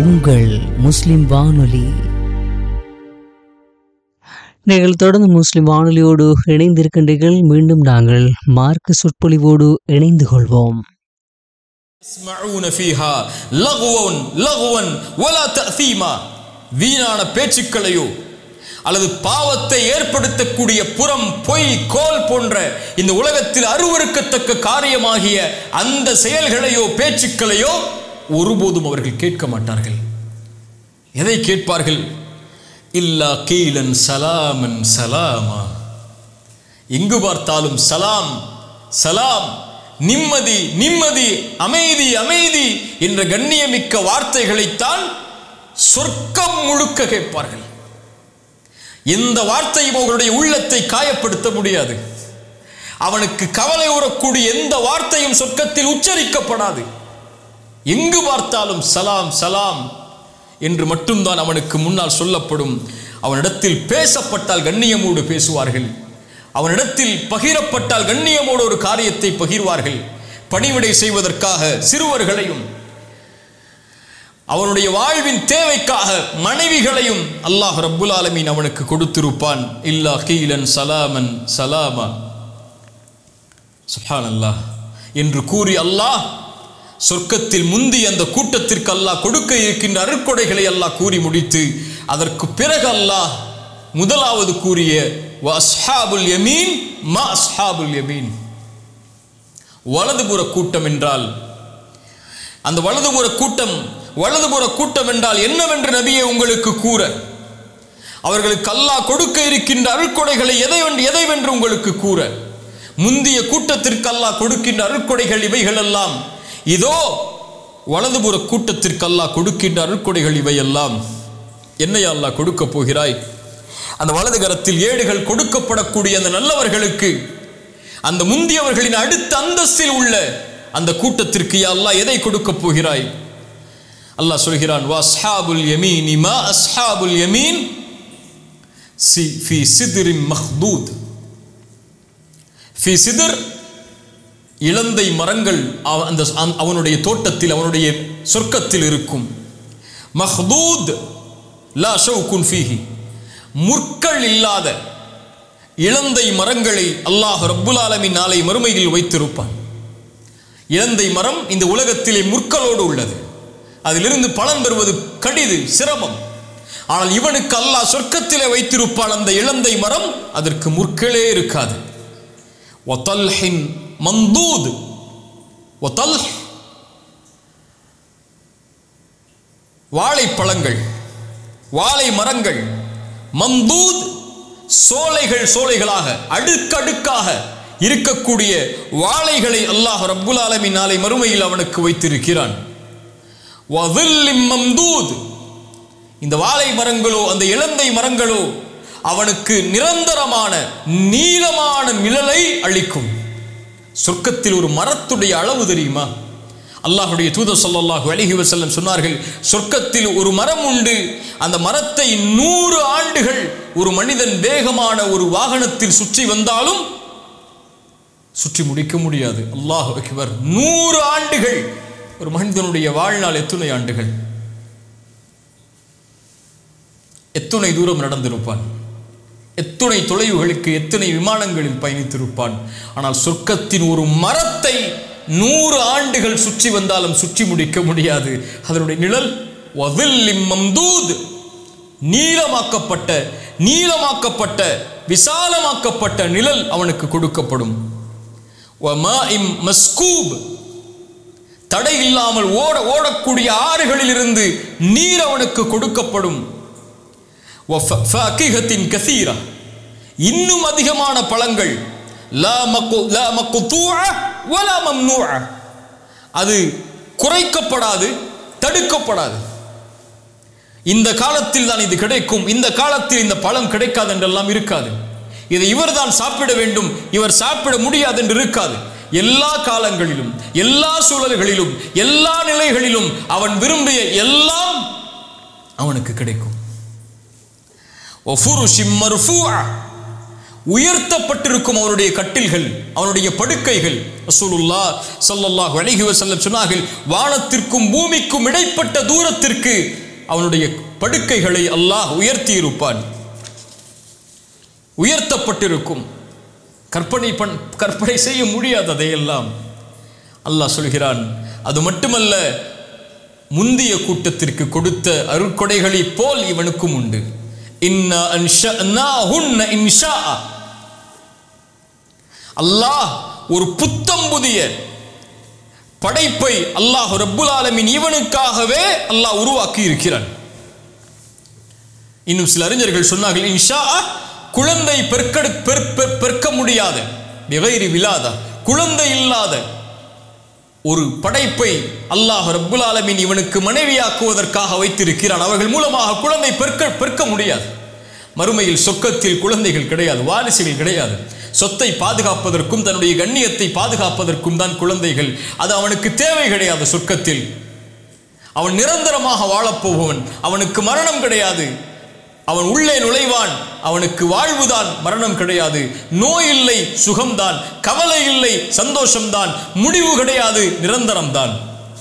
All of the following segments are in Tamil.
உங்கள் முஸ்லிம் வானொலி. நீங்கள் தொடர்ந்து முஸ்லிம் வானொலியோடு இணைந்திருக்கின்றீர்கள். மீண்டும் நாங்கள் மார்க்க சொற்பொழிவோடு இணைந்து கொள்வோம். வீணான பேச்சுக்களையோ அல்லது பாவத்தை ஏற்படுத்தக்கூடிய புறம், பொய், கோல் போன்ற இந்த உலகத்தில் அருவருக்கத்தக்க காரியமாகிய அந்த செயல்களையோ பேச்சுக்களையோ ஒருபோதும் அவர்கள் கேட்க மாட்டார்கள். எதை கேட்பார்கள்? இல்லா கீலன் சலாமன் சலாமா. எங்கு பார்த்தாலும் சலாம் சலாம், நிம்மதி நிம்மதி, அமைதி அமைதி என்ற கண்ணியமிக்க வார்த்தைகளைத்தான் சொர்க்கம் முழுக்க கேட்பார்கள். எந்த வார்த்தையும் அவர்களுடைய உள்ளத்தை காயப்படுத்த முடியாது. அவனுக்கு கவலை உறக்கூடிய எந்த வார்த்தையும் சொர்க்கத்தில் உச்சரிக்கப்படாது. எங்கு பார்த்தாலும் சலாம் சலாம் என்று மட்டும்தான் அவனுக்கு முன்னால் சொல்லப்படும். அவனிடத்தில் பேசப்பட்டால் கண்ணியமோடு பேசுவார்கள். அவனிடத்தில் பகிரப்பட்டால் கண்ணியமோடு ஒரு காரியத்தை பகிர்வார்கள். பணிவிடை செய்வதற்காக சிறுவர்களையும், அவனுடைய வாழ்வின் தேவைக்காக மனைவிகளையும் அல்லாஹ் ரப்புல் ஆலமீன் அவனுக்கு கொடுத்திருப்பான். இல்லா கீலன் சலாமன் சலாமா. சுப்ஹானல்லாஹ் என்று கூறி அல்லாஹ் சொர்க்கத்தில் முந்தி அந்த கூட்டத்திற்கு அல்லாஹ் கொடுக்க இருக்கின்ற அருட்கொடைகளை அல்லாஹ் கூறி முடித்து அதற்கு பிறகு அல்லாஹ் முதலாவது கூறிய வஅஸ்ஹாபுல் யமீன் மா அஸ்ஹாபுல் யமீன். வலதுபுற கூட்டம் என்றால் அந்த வலதுபுற கூட்டம் என்றால் என்னவென்று நபியே உங்களுக்கு கூற, அவர்களுக்கு அல்லாஹ் கொடுக்க இருக்கின்ற அருட்கொடைகளை எதைவென்று உங்களுக்கு கூற. முந்திய கூட்டத்திற்கு அல்லாஹ் கொடுக்கின்ற அருட்கொடைகள் இவைகள் எல்லாம். இதோ வலதுபுற கூட்டத்திற்கு அல்லாஹ் கொடுக்கின்ற அருட்கொடைகள் இவையெல்லாம். என்னையா அல்லாஹ் கொடுக்க போகிறாய்? அந்த வலது கரத்தில் ஏடுகள் கொடுக்கப்படக்கூடிய அந்த நல்லவர்களுக்கு, அந்த முந்தியவர்களின் அடுத்த அந்தஸ்தில் உள்ள அந்த கூட்டத்திற்கு யா அல்லாஹ் எதை கொடுக்க போகிறாய்? அல்லாஹ் சொல்கிறான், வஅஸ்ஹாபுல் யமீன் மா அஸ்ஹாபுல் யமீன் ஃபீ சித்ரின் மஹ்தூத். ஃபீ சித்ர், இலந்தை மரங்கள் அவனுடைய தோட்டத்தில், அவனுடைய சொர்க்கத்தில் இருக்கும். மஹ்தூத் லா ஷௌகுன் ஃபீஹி, முற்கள் இல்லாத இலந்தை மரங்களை அல்லாஹ் ரப்புல் ஆலமீன் நாளை மறுமையில் வைத்திருப்பான். இலந்தை மரம் இந்த உலகத்திலே முற்களோடு உள்ளது. அதிலிருந்து பலன் பெறுவது கடிது, சிரமம். ஆனால் இவனுக்கு அல்லாஹ் சொர்க்கத்திலே வைத்திருப்பான் அந்த இலந்தை மரம், அதற்கு முற்களே இருக்காது. வதல்ஹின் மந்தூத், வதல்ஹ் வாழைப்பழங்கள், வாழை மரங்கள், மந்தூத் சோலைகளாக அடுக்கடுக்காக இருக்கக்கூடிய வாழைகளை அல்லாஹ் ரப்புல் ஆலமீன் நாளை மறுமையில் அவனுக்கு வைத்திருக்கிறான். வதில்லிம் மம்தூத், இந்த வாழை மரங்களோ அந்த இலந்தை மரங்களோ அவனுக்கு நிரந்தரமான நீளமான நிழலை அளிக்கும். சொர்க்கத்தில் ஒரு மரத்துடைய அளவு தெரியுமா? அல்லாஹ்வுடைய தூதர் ஸல்லல்லாஹு அலைஹி வஸல்லம் சொன்னார்கள், சொர்க்கத்தில் ஒரு மரம் உண்டு, அந்த மரத்தை 100 ஆண்டுகள் ஒரு மனிதன் வேகமான ஒரு வாகனத்தில் சுற்றி வந்தாலும் சுற்றி முடிக்க முடியாது. அல்லாஹ் அக்பர். 100 ஆண்டுகள். ஒரு மனிதனுடைய வாழ்நாள் எத்தனை ஆண்டுகள்? எத்தனை தூரம் நடந்திருப்பான்? எத்தனை தொலைவுகளுக்கு எத்தனை விமானங்களில் பயணித்திருப்பான்? ஆனால் சொர்க்கத்தின் ஒரு மரத்தை 100 ஆண்டுகள் சுற்றி வந்தாலும் சுற்றி முடிக்க முடியாது. அதனுடைய நிழல் வதில்லிம் மம்தூத், நீளமாக்கப்பட்ட விசாலமாக்கப்பட்ட நிழல் அவனுக்கு கொடுக்கப்படும். வமாஇம் மஸ்கூப், தடை இல்லாமல் ஓடக்கூடிய ஆறுகளில் இருந்து நீர் அவனுக்கு கொடுக்கப்படும். வஃபாகிஹத்தின் கஸீரா, இன்னும் அதிகமான பழங்கள். லா மக்தூஅ வலா மம்னூஅ, அது குறைக்கப்படாது, தடுக்கப்படாது. இந்த காலத்தில் தான் இது கிடைக்கும், இந்த காலத்தில் இந்த பழம் கிடைக்காது என்றெல்லாம் இருக்காது. இதை இவர் தான் சாப்பிட வேண்டும், இவர் சாப்பிட முடியாது என்று இருக்காது. எல்லா காலங்களிலும், எல்லா சூழல்களிலும், எல்லா நிலைகளிலும் அவன் விரும்பிய எல்லாம் அவனுக்கு கிடைக்கும். உயர்த்தப்பட்டிருக்கும் அவனுடைய கட்டில்கள், அவனுடைய படுக்கைகள். ரசூலுல்லாஹ் ஸல்லல்லாஹு அலைஹி வஸல்லம் சொன்னார்கள், வானத்திற்கும் பூமிக்கும் இடைப்பட்ட தூரத்திற்கு அவனுடைய படுக்கைகளை அல்லாஹ் உயர்த்தி இருப்பான், உயர்த்தப்பட்டிருக்கும். கற்பனை செய்ய முடியாததையெல்லாம் அல்லாஹ் சொல்கிறான். அது மட்டுமல்ல, முந்திய கூட்டத்திற்கு கொடுத்த அருட்கொடைகளை போல் இவனுக்கும் உண்டு. இன்னா அன்ஷஅனாஹுன்ன இன்ஷாஅ. அல்லாஹ் ஒரு புத்தம் புதிய படைப்பை அல்லாஹ் ரப்புல் ஆலமீன் இவனுக்காகவே அல்லாஹ் உருவாக்கி இருக்கிறான். இன்னும் சில அறிஞர்கள் சொன்னார்கள், இன்ஷாஅ குழந்தை பெருக்க முடியாத, பிகைரி விலாதா, குழந்தை இல்லாத ஒரு படைப்பை அல்லாஹ் ரப்புல் ஆலமீன் இவனுக்கு மனைவியாக்குவதற்காக வைத்திருக்கிறான். அவர்கள் மூலமாக குழந்தை பெருக்க முடியாது. மறுமையில் சொர்க்கத்தில் குழந்தைகள் கிடையாது, வாரிசுகள் கிடையாது. சொத்தை பாதுகாப்பதற்கும் தன்னுடைய கண்ணியத்தை பாதுகாப்பதற்கும் தான் குழந்தைகள். அது அவனுக்கு தேவை கிடையாது. சொர்க்கத்தில் அவன் நிரந்தரமாக வாழப்போபவன், அவனுக்கு மரணம் கிடையாது. அவன் உள்ளே நுழைவான், அவனுக்கு வாழ்வுதான், மரணம் கிடையாது. நோய் இல்லை, சுகம்தான். கவலை இல்லை, சந்தோஷம்தான். முடிவு கிடையாது, நிரந்தரம்தான்.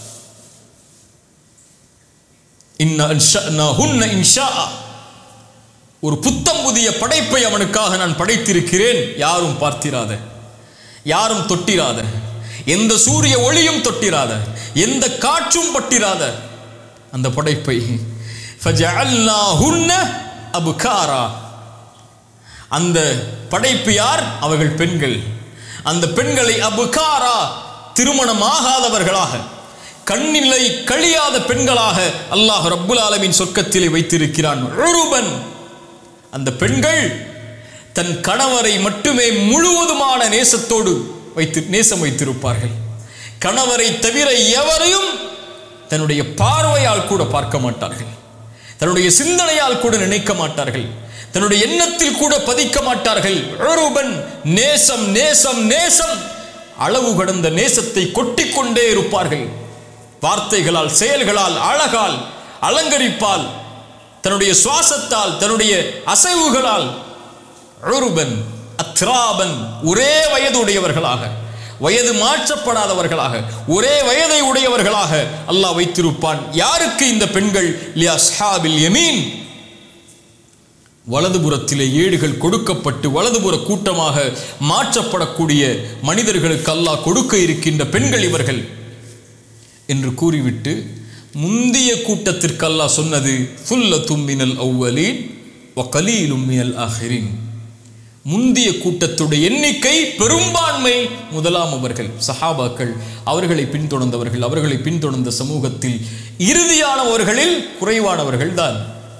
இன்னா அன்ஷஅனாஹுன்ன இன்ஷாஅ. ஒரு புத்தம் புதிய படைப்பை அவனுக்காக நான் படைத்திருக்கிறேன். யாரும் பார்த்திராத, யாரும் தொட்டிராத, எந்த சூரிய ஒளியும் தொட்டிராத, எந்த காற்றும் பட்டிராத அந்த படைப்பை. ஃபஜஅல்னாஹுன்ன அப்காரா. அந்த படைப்பு யார்? அவர்கள் பெண்கள். அந்த பெண்களை அப்காரா, திருமணமாகாதவர்களாக, கண்ணிலை கழியாத பெண்களாக அல்லாஹ் ரப்புல் ஆலமீன் சொர்க்கத்திலே வைத்திருக்கிறான். உருபன். அந்த பெண்கள் தன் கணவரை மட்டுமே முழுவதுமான நேசத்தோடு நேசம் வைத்திருப்பார்கள். கணவரை தவிர எவரையும் தன்னுடைய பார்வையால் கூட பார்க்க மாட்டார்கள், தன்னுடைய சிந்தனையால் கூட நினைக்க மாட்டார்கள், தன்னுடைய எண்ணத்தில் கூட பதிக்க மாட்டார்கள். உருபன். நேசம் நேசம் நேசம். அளவு கடந்த நேசத்தை கொட்டிக்கொண்டே இருப்பார்கள். வார்த்தைகளால், செயல்களால், அழகால், அலங்கரிப்பால், தன்னுடைய சுவாசத்தால், தன்னுடைய அசைவுகளால். உருபன் அத்ராபன். ஒரே வயது உடையவர்களாக, வயது மாற்றப்படாதவர்களாக, ஒரே வயதை உடையவர்களாக அல்லாஹ் வைத்திருப்பான். யாருக்கு? இந்த பெண்கள். லிஅஸ்ஹாபில் யமீன். வலதுபுறத்திலே ஏடுகள் கொடுக்கப்பட்டு வலதுபுற கூட்டமாக மாற்றப்படக்கூடிய மனிதர்களுக்கு அல்லாஹ் கொடுக்க இருக்கின்ற பெண்கள் இவர்கள் என்று கூறிவிட்டு, முந்திய கூட்டத்திற்கு அல்லாஹ் சொன்னது சுல்லத்தும் மினல் அவ்வலீன் வ கலீலும் மினல் ஆஹிரீன். முந்திய கூட்டத்துடைய எண்ணிக்கை பெரும்பான்மை முதலாம் அவர்கள், சஹாபாக்கள், அவர்களை பின்தொடர்ந்தவர்கள், அவர்களை பின்தொடர்ந்த சமூகத்தில் இறுதியானவர்களில் குறைவானவர்கள் தான்.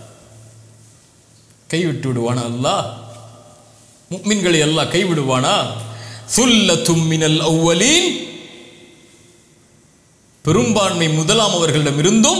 கைவிட்டு விடுவானா அல்லாஹ்? முஃமின்களை அல்லாஹ் கைவிடுவானா? சுல்லத்தும் மினல் அவ்வலீன். பெரும்பான்மை முதலாம் அவர்களிடம் இருந்தும்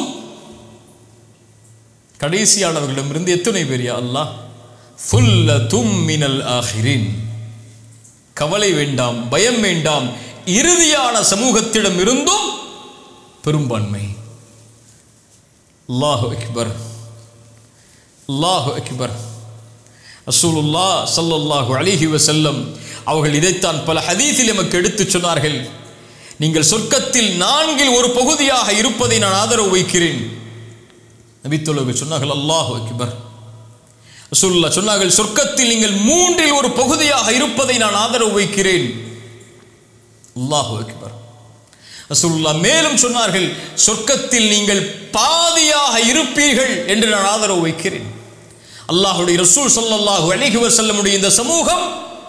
கடைசியானவர்களிடம் இருந்து எத்தனை பேர் யா அல்லாஹ்? சுல்லத்தும் மினல் ஆஹிரீன். கவலை வேண்டாம், பயம் வேண்டாம். இறுதியான சமூகத்திடம் இருந்தும் பெரும்பான்மை. அல்லாஹு அக்பர், அல்லாஹு அக்பர். ரசூலுல்லாஹ் ஸல்லல்லாஹு அலைஹி வஸல்லம் அவர்கள் இதைத்தான் பல ஹதீஸில் நமக்கு எடுத்துச் சொன்னார்கள். நீங்கள் சொர்க்கத்தில் 4 ஒரு பகுதியாக இருப்பதை நான் ஆதரவு வைக்கிறேன். நபித்தோழர்கள் சொன்னார்கள், அல்லாஹு அக்பர். ரசூலுல்லாஹ் சொன்னார்கள், சொர்க்கத்தில் நீங்கள் 3 ஒரு பகுதியாக இருப்பதை நான் ஆதரவு வைக்கிறேன். அல்லாஹு அக்பர். ரசூலுல்லாஹ் மேலும் சொன்னார்கள், சொர்க்கத்தில் நீங்கள் பாதியாக இருப்பீர்கள் என்று நான் ஆதரவு வைக்கிறேன். அல்லாஹ்வுடைய ரசூல் ஸல்லல்லாஹு அலைஹி வஸல்லமுடைய இந்த சமூகம்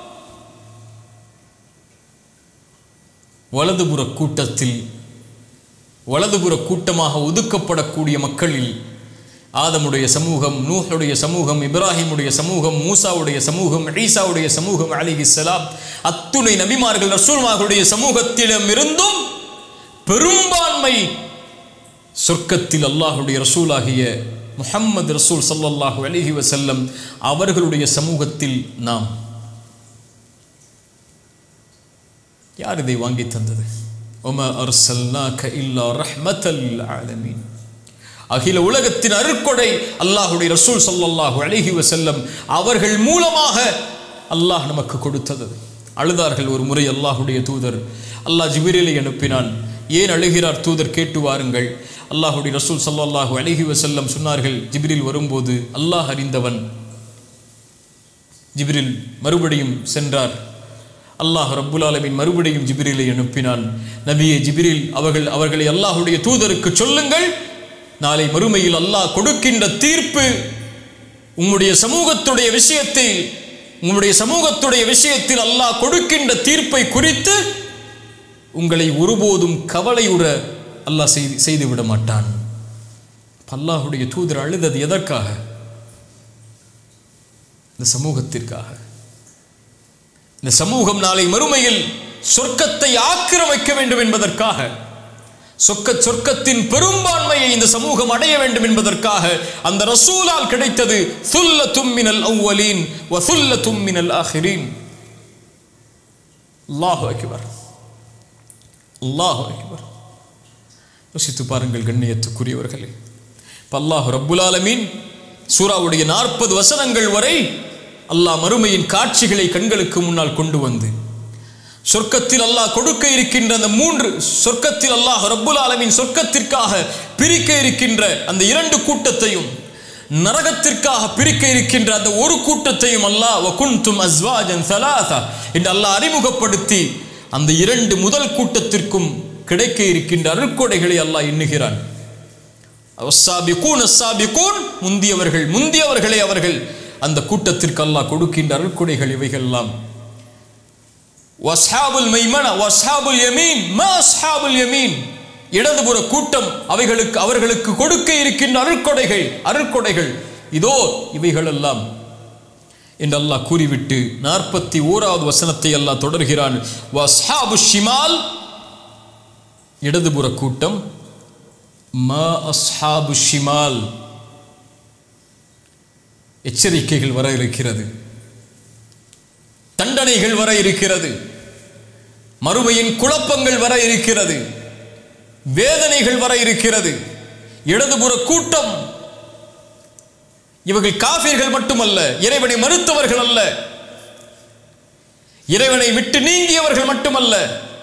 வலதுபுற கூட்டத்தில், வலதுபுற கூட்டமாக ஒதுக்கப்படக்கூடிய மக்களில் ஆதமுடைய சமூகம், நூஹுடைய சமூகம், இப்ராஹிமுடைய சமூகம், மூசாவுடைய சமூகம், ஈசாவுடைய சமூகம் அலைஹிஸ்ஸலாம், அத்துணை நபிமார்கள் ரசூல்மார்களுடைய சமூகத்திடம் இருந்தும் பெரும்பான்மை சொர்க்கத்தில் அல்லாஹ்வுடைய ரசூலாகிய முஹம்மது ரசூல் ஸல்லல்லாஹு அலைஹி வஸல்லம் அவர்களுடைய சமூகத்தில் நாம். யார் இதை வாங்கி தந்தது? வமா அர்ஸல்னாக இல்லா ரஹ்மத்தல் லில் ஆலமீன். அகில உலகத்தின் அருட்கொடை அல்லாஹ்வுடைய ரசூல் ஸல்லல்லாஹு அலைஹி வஸல்லம் அவர்கள் மூலமாக அல்லாஹ் நமக்கு கொடுத்தது. அழுதார்கள் ஒரு முறை அல்லாஹுடைய தூதர். அல்லாஹ் ஜிப்ரீலை அனுப்பினான். ஏன் அழுகிறார் தூதர், கேட்டு வாருங்கள். அல்லாஹுடைய ரசூல் ஸல்லல்லாஹு அலைஹி வஸல்லம் சொன்னார்கள், ஜிப்ரீல் வரும்போது அல்லாஹ் அறிந்தவன். ஜிப்ரீல் மறுபடியும் சென்றார். அல்லாஹ் ரப்புல் ஆலமீன் மறுபடியும் ஜிப்ரீலை அனுப்பினான். நபியே ஜிப்ரீல், அவர்களை அல்லாஹுடைய தூதருக்கு சொல்லுங்கள், நாளை மறுமையில் அல்லாஹ் கொடுக்கின்ற தீர்ப்பு உம்முடைய சமூகத்துடைய விஷயத்தில் அல்லாஹ் கொடுக்கின்ற தீர்ப்பை குறித்து உங்களை ஒருபோதும் கவலையுற அல்லாஹ் செய்துவிட மாட்டான். அல்லாஹுடைய தூதர் அழுதது எதற்காக? இந்த சமூகத்திற்காக. இந்த சமூகம் நாளை மறுமையில் சொர்க்கத்தை ஆக்கிரமிக்க வேண்டும் என்பதற்காக, சொர்க்கத்தின் பெரும்பான்மையை இந்த சமூகம் அடைய வேண்டும் என்பதற்காக அந்த ரசூலால் கிடைத்தது சுல்லத்தும் மினல் அவ்வலீன் வ சுல்லத்தும் மினல் ஆகிரீன். அல்லாஹு அக்பர், அல்லாஹு அக்பர். யோசித்து பாருங்கள் கண்ணியத்துக்குரியவர்களே. அல்லாஹ் ரப்புல் ஆலமீன் சூராவுடைய 40 வசனங்கள் வரை அல்லாஹ் மறுமையின் காட்சிகளை கண்களுக்கு முன்னால் கொண்டு வந்து, சொர்க்கத்தில் அல்லாஹ் கொடுக்க இருக்கின்ற அந்த 3 சொர்க்கத்தில் அல்லாஹ் ரப்புல் ஆலமீன் சொர்க்கத்திற்காக பிரிக்க இருக்கின்ற அந்த 2 கூட்டத்தையும், நரகத்திற்காக பிரிக்க இருக்கின்ற அந்த ஒரு கூட்டத்தையும் அல்லாஹ் வகுந்தும் அஸ்வாஜன் ஸலாஸா என்று அல்லாஹ் அறிமுகப்படுத்தி அந்த 2 முதல் கூட்டத்திற்கும் கிடைக்க இருக்கின்ற அருட்கொடைகளை அல்லாஹ் எண்ணுகிறான். முந்தியவர்களே அவர்கள் அந்த கூட்டத்திற்கு அல்லாஹ் கொடுக்கின்ற அருட்கொடைகள் இவைகள் எல்லாம். வஸ்ஹாபுல் மைமனா வஸ்ஹாபுல் யமீன் மா அஸ்ஹாபுல் யமீன், இடதுபுற கூட்டம் அவர்களுக்கு கொடுக்க இருக்கின்ற அருட்கொடைகள் இதோ இவைகள் எல்லாம் என்று அல்லாஹ் கூறிவிட்டு 41வது வசனத்தை அல்லாஹ் தொடர்கிறான். வஸ்ஹாபு ஷிமால், இடதுபுற கூட்டம், மா அஸ்ஹாபு ஷிமால், எச்சரிக்கைகள் வர இருக்கிறது, தண்டனைகள் வர இருக்கிறது, மறுமையின் குழப்பங்கள் வர இருக்கிறது, வேதனைகள் வர இருக்கிறது. இடதுபுற கூட்டம் இவர்கள் காஃபிர்கள் மட்டுமல்ல, இறைவனை மறுத்தவர்கள் அல்ல, இறைவனை விட்டு நீங்கியவர்கள் மட்டுமல்ல,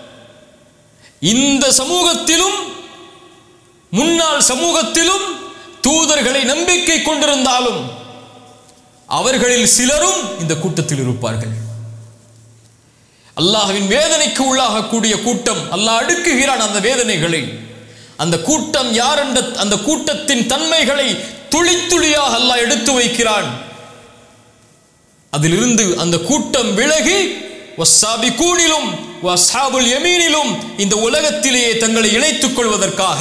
இந்த சமூகத்திலும் முன்னாள் சமூகத்திலும் தூதர்களை நம்பிக்கை கொண்டிருந்தாலும் அவர்களில் சிலரும் இந்த கூட்டத்தில் இருப்பார்கள். அல்லாஹ்வின் வேதனைக்கு உள்ளாகக்கூடிய கூட்டம், அல்லாஹ் அடுக்குகிறான் அந்த வேதனைகளை. அந்த கூட்டம் யார் என்ற அந்த கூட்டத்தின் தன்மைகளை துளி துளியாக அல்லாஹ் எடுத்து வைக்கிறான். அதிலிருந்து அந்த கூட்டம் விலகி வஸ்ஸாபிகூனிலும் வஸ்ஹாபுல் யமீனிலும் இந்த உலகத்திலேயே தங்களை இணைத்துக் கொள்வதற்காக.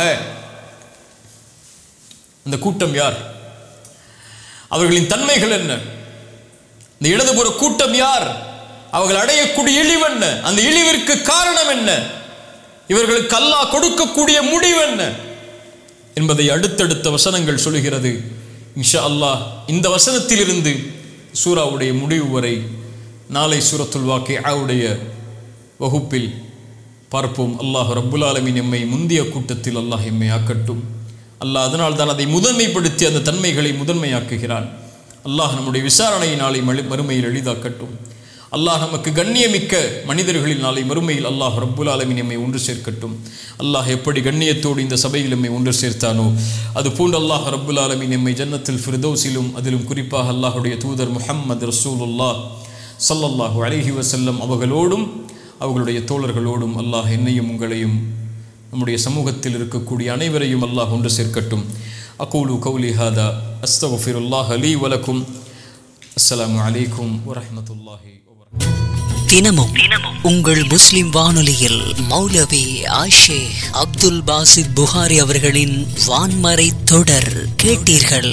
அந்த கூட்டம் யார்? அவர்களின் தன்மைகள் என்ன? இந்த இடதுபுற கூட்டம் யார்? அவர்கள் அடையக்கூடிய இழிவு என்ன? அந்த இழிவிற்கு காரணம் என்ன? இவர்களுக்கு அல்லாஹ் கொடுக்கக்கூடிய முடிவு என்ன என்பதை அடுத்தடுத்த வசனங்கள் சொல்கிறது. இன்ஷா அல்லாஹ் இந்த வசனத்திலிருந்து சூராவுடைய முடிவு வரை நாளை சூரத்துல் வாக்கிஆவுடைய வகுப்பில் பார்ப்போம். அல்லாஹ் ரப்புல் ஆலமீன் எம்மை முந்திய கூட்டத்தில் அல்லாஹ் எம்மை ஆக்கட்டும். அல்லாஹ் அதனால் தான் அதை முதன்மைப்படுத்தி அந்த தன்மைகளை முதன்மையாக்குகிறான். அல்லாஹ் நம்முடைய விசாரணையை நாளை மறுமையில் எளிதாக்கட்டும். அல்லாஹ் நமக்கு கண்ணியமிக்க மனிதர்களில் நாளை மறுமையில் அல்லாஹ் ரப்புல் ஆலமீன் எம்மை ஒன்று சேர்க்கட்டும். அல்லாஹ் எப்படி கண்ணியத்தோடு இந்த சபையில் எம்மை ஒன்று சேர்த்தானோ அதுபோன்று அல்லாஹ் ரப்புல் ஆலமீன் எம்மை ஜன்னத்துல் ஃபிர்தௌஸிலும் அதிலும் குறிப்பாக அல்லாஹுடைய தூதர் முஹம்மது ரசூலுல்லாஹ் ஸல்லல்லாஹு அலைஹி வஸல்லம் அவர்களோடும் அவர்களுடைய தோழர்களோடும் அல்லாஹ் என்னையும் உங்களையும் நம்முடைய சமூகத்தில் இருக்கக்கூடிய அனைவரையும் அல்லாஹ் ஒன்று சேர்க்கட்டும். அகூலு கௌலி ஹாதா அஸ்தக்ஃபிருல்லாஹ் லீ வ லக்கும். அஸ்ஸலாமு அலைக்கும் வ ரஹ்மத்துல்லாஹி வ பரகாத்துஹு. தினமும் உங்கள் முஸ்லிம் வானொலியில் மௌலவி ஆஷேக் அப்துல் பாசித் புகாரி அவர்களின் வான்மறை தொடர் கேட்டீர்கள்.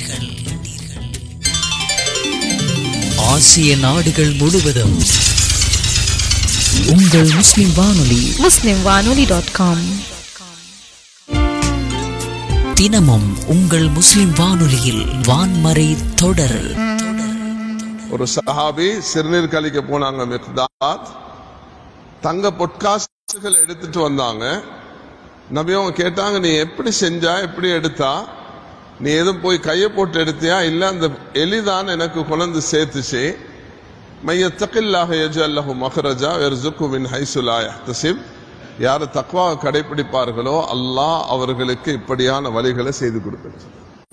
ஆசிய நாடுகள் முழுவதும் உங்கள் முஸ்லிம் வானொலி muslimwanoli.com. தினமும் உங்கள் முஸ்லிம் வானொலியில் வான்மறை தொடர். ஒரு சஹாபி சிறுநீர் கழிக்க போனாங்க. மிக்தாத் தங்க பொட்காசுகள் எடுத்துட்டு வந்தாங்க. நபி அவங்க கேட்டாங்க, நீ எப்படி செஞ்சா, எப்படி எடுத்தா, நீ எதுவும் போய் கையை போட்டு எடுத்தியா, இல்ல அந்த எலிதான் எனக்கு கொண்டு சேர்த்துச்சு, மையத்தகில்லாஹ யஜ்அல் லஹு மக்ரஜா வயர்ஸுகு மின் ஹைஸு லா யஹ்தஸிப். யார் தக்வாவை கடைபிடிப்பார்களோ அல்லாஹ் அவர்களுக்கு இப்படியான வழிகளை செய்து கொடுக்கிறார்.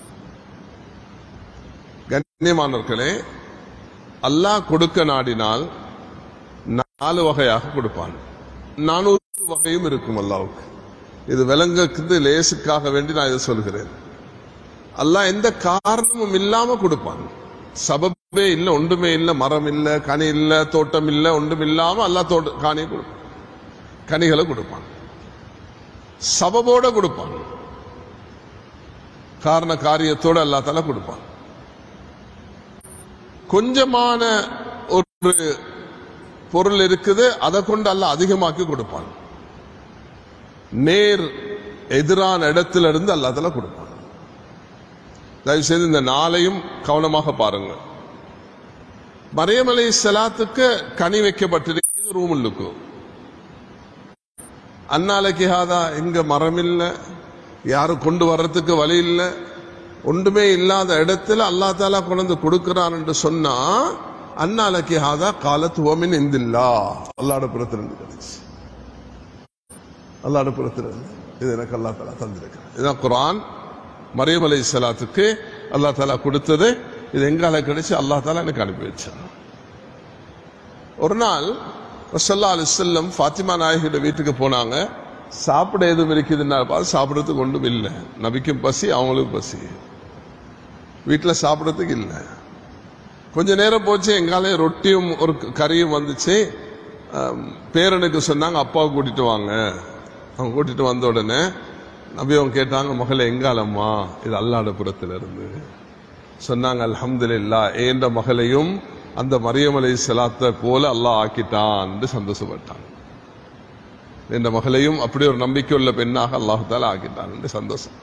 கண்ணியமானவர்களே, அல்லாஹ் கொடுக்க நாடினால் 4 வகையாக கொடுப்பான். 400 வகையும் இருக்கும் அல்லாஹ்வுக்கு. இது விளங்குறது லேசுக்காக வேண்டி நான் இதை சொல்கிறேன். அல்லாஹ் எந்த காரணமும் இல்லாம கொடுப்பான். சபபே இல்லை, ஒன்றுமே இல்லை, மரம் இல்லை, கனி இல்லை, தோட்டம் இல்லை, ஒன்றும் இல்லாம அல்லாஹ் காணியை கொடுப்பான், கனிகளை கொடுப்பான். சபபோட கொடுப்பான், காரண காரியத்தோட அல்லாஹ் தஆலா கொடுப்பான். கொஞ்சமான ஒரு பொருள் இருக்குது, அதை கொண்டு அல்லாஹ் அதிகமாக்கி கொடுப்பான். நேர் எதிரான இடத்துல இருந்து அல்லாஹ் தஆலா கொடுப்பான். தயவு செய்து இந்த 4ஐயும் கவனமாக பாருங்க. மரியம் அலைஹிஸ்ஸலாத்துக்கு கனி வைக்கப்பட்டிருக்கிறது ரூமுல்லுக்கு. அன்னாலக்கி ஹாதா, இங்க மரம் இல்லை, யாரும் கொண்டு வர்றதுக்கு வழி இல்லை, ஒன்றுமே இல்லாத இடத்துல அல்லாஹ் தஆலா கொண்டு கொடுக்கிறான் என்று சொன்னா அன்னாலக்கி ஹாதா காலத் ஹுவமின் இந்தில்லா, அல்லாஹ்வுடைய புறத்திலிருந்து கிடைச்சு. அல்லாஹ்வுடைய புறத்திலிருந்து இது எனக்கு அல்லாஹ் தஆலா தந்திருக்கிறான். இதுதான் குர்ஆன். மரியம் அலைஹிஸ்ஸலாத்துக்கு அல்லாஹ் தஆலா கொடுத்தது. இது எங்கால கிடைச்சு? அல்லாஹ் தஆலா எனக்கு அனுப்பி வச்சான். ஒரு நாள் ஸல்லல்லாஹு அலைஹி வஸல்லம் ஃபாத்திமா நாயகியோட வீட்டுக்கு போனாங்க. சாப்பிட எதுவும் இருக்குதுன்னா பார்த்து சாப்பிட்றதுக்கு ஒன்றும் இல்லை. நபிக்கும் பசி, அவங்களுக்கும் பசி, வீட்டில் சாப்பிட்றதுக்கு இல்லை. கொஞ்ச நேரம் போச்சு, எங்காலே ரொட்டியும் ஒரு கறியும் வந்துச்சு. பேரனுக்கு சொன்னாங்க, அப்பாவை கூட்டிட்டு வாங்க. அவங்க கூட்டிட்டு வந்த உடனே நபி அவங்க கேட்டாங்க, மகளே எங்காலம்மா? இது அல்லாஹ்வுடைய புறத்துல இருந்து. சொன்னாங்க, அல்ஹம்துலில்லாஹ், ஏண்ட மகளையும் அந்த மரியம் அலைஹிஸ்ஸலாத்தை போல அல்லாஹ் ஆக்கிட்டான் என்று சந்தோஷப்பட்டான். என்ற மகளையும் அப்படி ஒரு நம்பிக்கை உள்ள பெண்ணாக அல்லாஹ் தஆலா ஆக்கிட்டான் என்று சந்தோஷம்.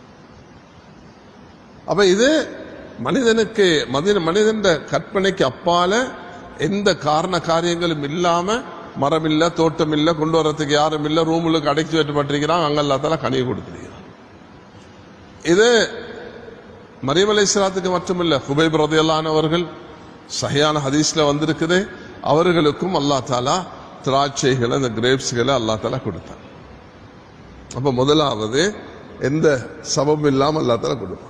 அப்ப இது மனிதனுக்கு மனிதன் கற்பனைக்கு அப்பால எந்த காரண காரியங்களும் இல்லாம, மரம் இல்ல, தோட்டம் இல்ல, கொண்டு வர்றதுக்கு யாரும் இல்ல, ரூமுக்கு அடைச்சி வைக்கப்பட்டிருக்கிறான், அங்க அல்லாஹ் தஆலா கனியை கொடுத்திருக்கிறான். இது மரியம் அலைஹிஸ்ஸலாத்துக்கு மட்டுமில்ல, ஹுபைப் ரலியல்லாஹு அன்ஹு அவர்கள் சஹீஹான ஹதீஸ்ல வந்திருக்குது, அவர்களுக்கும் அல்லாஹ் தஆலா திராட்சைகளை, அந்த கிரேப்ஸ்களை அல்லாஹ் தஆலா கொடுத்தான். அப்ப முதலாவது எந்த சபபும் இல்லாம அல்லாஹ் தஆலா கொடுப்பான்,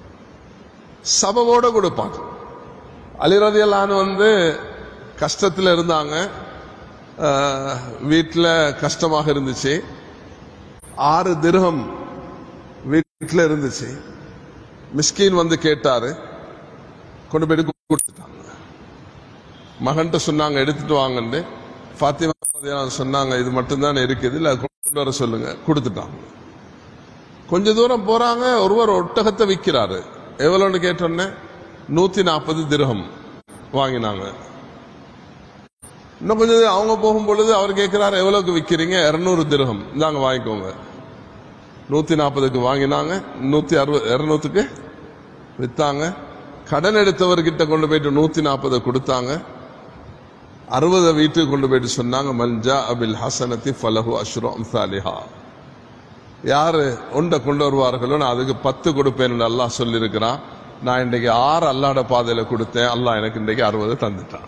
சபவோட கொடுப்பான். அலி ரலியல்லாஹு அன்ஹு கஷ்டத்தில் இருந்தாங்க, வீட்டில் கஷ்டமாக இருந்துச்சு. 6 திர்ஹம் வீட்டில் இருந்துச்சு. மிஸ்கீன் வந்து கேட்டாரு, கொண்டு போய் கொடுத்துட்டாங்க. மகன்கிட்ட சொன்னாங்க, எடுத்துட்டு வாங்கன்னு. ஃபாத்திமா சொன்னாங்க, இது மட்டும்தான் இருக்குது, இல்லை கொண்டு வர சொல்லுங்க. கொடுத்துட்டாங்க. கொஞ்ச தூரம் போறாங்க, ஒருவர் ஒட்டகத்தை விற்கிறாரு. எவ்வளோன்னு கேட்டோன்னே 140 திர்ஹம் வாங்கினாங்க. இன்னும் கொஞ்சம் அவங்க போகும் பொழுது அவர் கேட்கிறாரு, எவ்வளவுக்கு விற்கிறீங்க? 200 திர்ஹம், இந்தாங்க வாங்கிக்கோங்க. 140க்கு வாங்கினாங்க, 160 200க்கு வித்தாங்க. கடன் எடுத்தவர்கிட்ட கொண்டு போயிட்டு 140 கொடுத்தாங்க. 60 வீட்டுக்கு கொண்டு போயிட்டு சொன்னாங்க, மல்ஜா அபில் ஹசனத்தி ஃபலஹு அஷ்ரு அம்சாலிஹா, யாரு ஒன்றை கொண்டு வருவார்களோ நான் அதுக்கு 10 கொடுப்பேன் அல்லாஹ் சொல்லியிருக்கிறான். நான் இன்றைக்கு 6 அல்லாஹ்வுடைய பாதையில கொடுத்தேன், அல்லாஹ் எனக்கு இன்றைக்கு 60 தந்துட்டான்.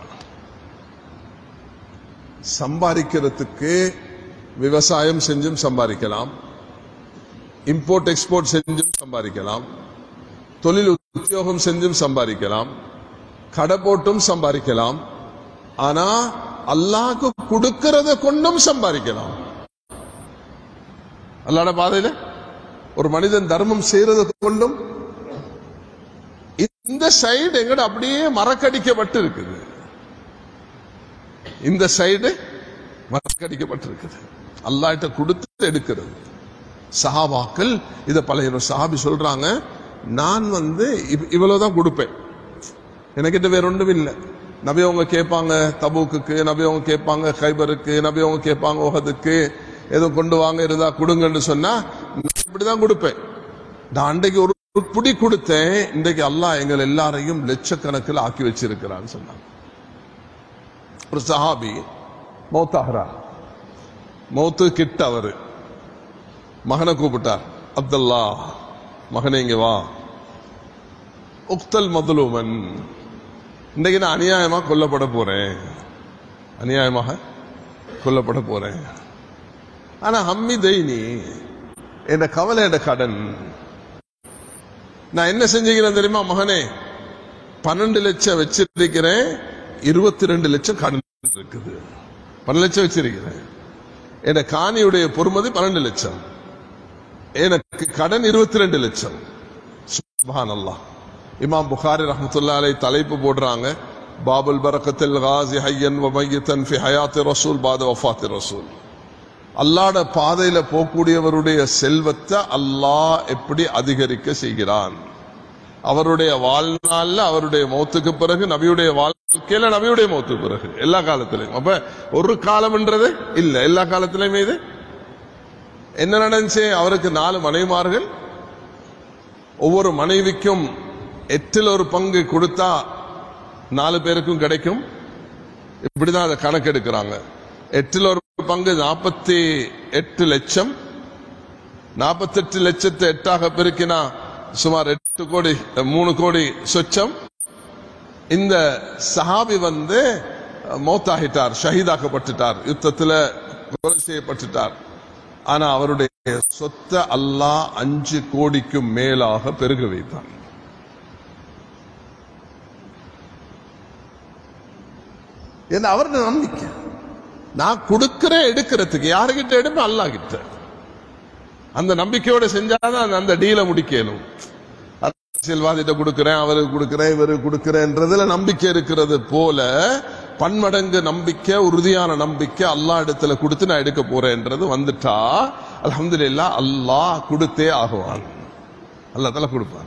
சம்பாதிக்கிறதுக்கு விவசாயம் செஞ்சும் சம்பாதிக்கலாம், இம்போர்ட் எக்ஸ்போர்ட் செஞ்சும் சம்பாதிக்கலாம், தொழில் உத்தியோகம் செஞ்சும் சம்பாதிக்கலாம், கடை போட்டும் சம்பாதிக்கலாம். ஆனா அல்லாஹ்க்கு கொடுக்கிறத கொண்டும் சம்பாதிக்கலாம். அல்லாஹ்வுடைய பாதையில ஒரு மனிதன் தர்மம் செய்யறதை கொண்டும். இந்த சைடு எங்கட அப்படியே மறக்கடிக்கப்பட்டு இருக்குது, இந்த சைடு மறக்கடிக்கப்பட்டிருக்குது. அல்லாஹ்ட்ட கொடுத்து எடுக்கிறது. சஹாபாக்கள் இத பழைய சஹாபி சொல்றாங்க, நான் இவ்வளவுதான் கொடுப்பேன், எனக்கிட்ட வேற ஒன்றும் இல்லை. நபி அவங்க கேட்பாங்க தபூக்கு, நபி அவங்க கேட்பாங்க கைபருக்கு, நபி அவங்க கேட்பாங்க உஹதுக்கு, ஏதோ கொண்டு வாங்க இருந்தா கொடுங்கன்னு சொன்னா இப்படிதான் கொடுப்பேன். நான் அன்றைக்கு ஒரு புடி கொடுத்தேன், இன்றைக்கு அல்லாஹ் எங்கள் எல்லாரையும் லட்சக்கணக்கில் ஆக்கி வச்சிருக்கிறான்னு சொன்னாங்க. ஒரு சஹாபி மௌத்தாகிறா, மௌத்து கிட்ட அவரு மகனை கூப்பிட்டார், அப்துல்லா மகனே இங்க வா, உக்தல் மதுலூமன், இன்றைக்கு நான் அநியாயமாக கொல்லப்பட போறேன், அநியாயமாக கொல்லப்பட போறேன். ஆனா ஹம்மி தைனி, என் கவலை, என் கடன். நான் என்ன செஞ்சுக்கிறேன் தெரியுமா மகனே? 12 லட்சம் வச்சிருக்கிறேன், 22 லட்சம் கடன் இருக்குது. 12 லட்சம் வச்சிருக்கிறேன், என் காணியுடைய பொறுமதி 12 லட்சம், எனக்கு கடன் 22 லட்சம். சுப்ஹானல்லாஹ். இமாம் புகாரி ரஹ்மத்துல்லாஹி அலைஹி தலைப்பு போடுறாங்க, பாபுல் பரக்கத்தில் காஸி ஹய்யன் வ மையத்தன் ஃபி ஹயாத்தி ரசூல் பாத வஃபாத்தி ரசூல். அல்லாஹ்ட பாதையில போகக்கூடியவருடைய செல்வத்தை அல்லாஹ் எப்படி அதிகரிக்க செய்கிறான். அவருடைய வாழ்நாள்ல, அவருடைய மௌத்துக்கு பிறகு, நபியுடைய வாழ்க்கையில, நபியுடைய மௌத்துக்கு பிறகு, எல்லா காலத்திலையும். அப்ப ஒரு காலம்ன்றது இல்ல, எல்லா காலத்திலையுமே இது என்ன நடந்துச்சு? அவருக்கு 4 மனைவிமார்கள், ஒவ்வொரு மனைவிக்கும் 8ல் ஒரு பங்கு கொடுத்தா 4 பேருக்கும் கிடைக்கும். இப்படிதான் அதை கணக்கெடுக்கிறாங்க. 8ல் ஒரு பங்கு 48 லட்சம். 48 லட்சத்தை 8ஆக பெருக்கினா சுமார் 8 கோடி, 3 கோடி சொச்சம். இந்த சஹாபி மௌத்தாகிட்டார், ஷஹீதாக்கப்பட்டுட்டார், யுத்தத்தில் கொலை செய்யப்பட்டுட்டார். ஆனா அவருடைய சொத்தை அல்லாஹ் 5 கோடிக்கும் மேலாக பெருக வைத்தான். என்ன அவருடைய நம்பிக்கை? நான் கொடுக்கிறேன் எடுக்கிறதுக்கு, யாருகிட்ட எடுப்பேன்? அல்லாஹ் கிட்ட. அந்த நம்பிக்கையோட செஞ்சாதான் அந்த டீல முடிக்கணும். அரசியல்வாதிட்ட கொடுக்கிறேன், அவருக்கு கொடுக்கிறேன், இவருக்கு கொடுக்கிறேன்றதுல நம்பிக்கை இருக்கிறது போல பன்மடங்கு நம்பிக்கை, உறுதியான நம்பிக்கை அல்லாஹ் இடத்துல கொடுத்து நான் எடுக்க போறேன்றது வந்துட்டா அல்ஹம்துலில்லாஹ் அல்லாஹ் கொடுத்தே ஆகுவான். அல்லாஹ் தஆலா கொடுப்பான்.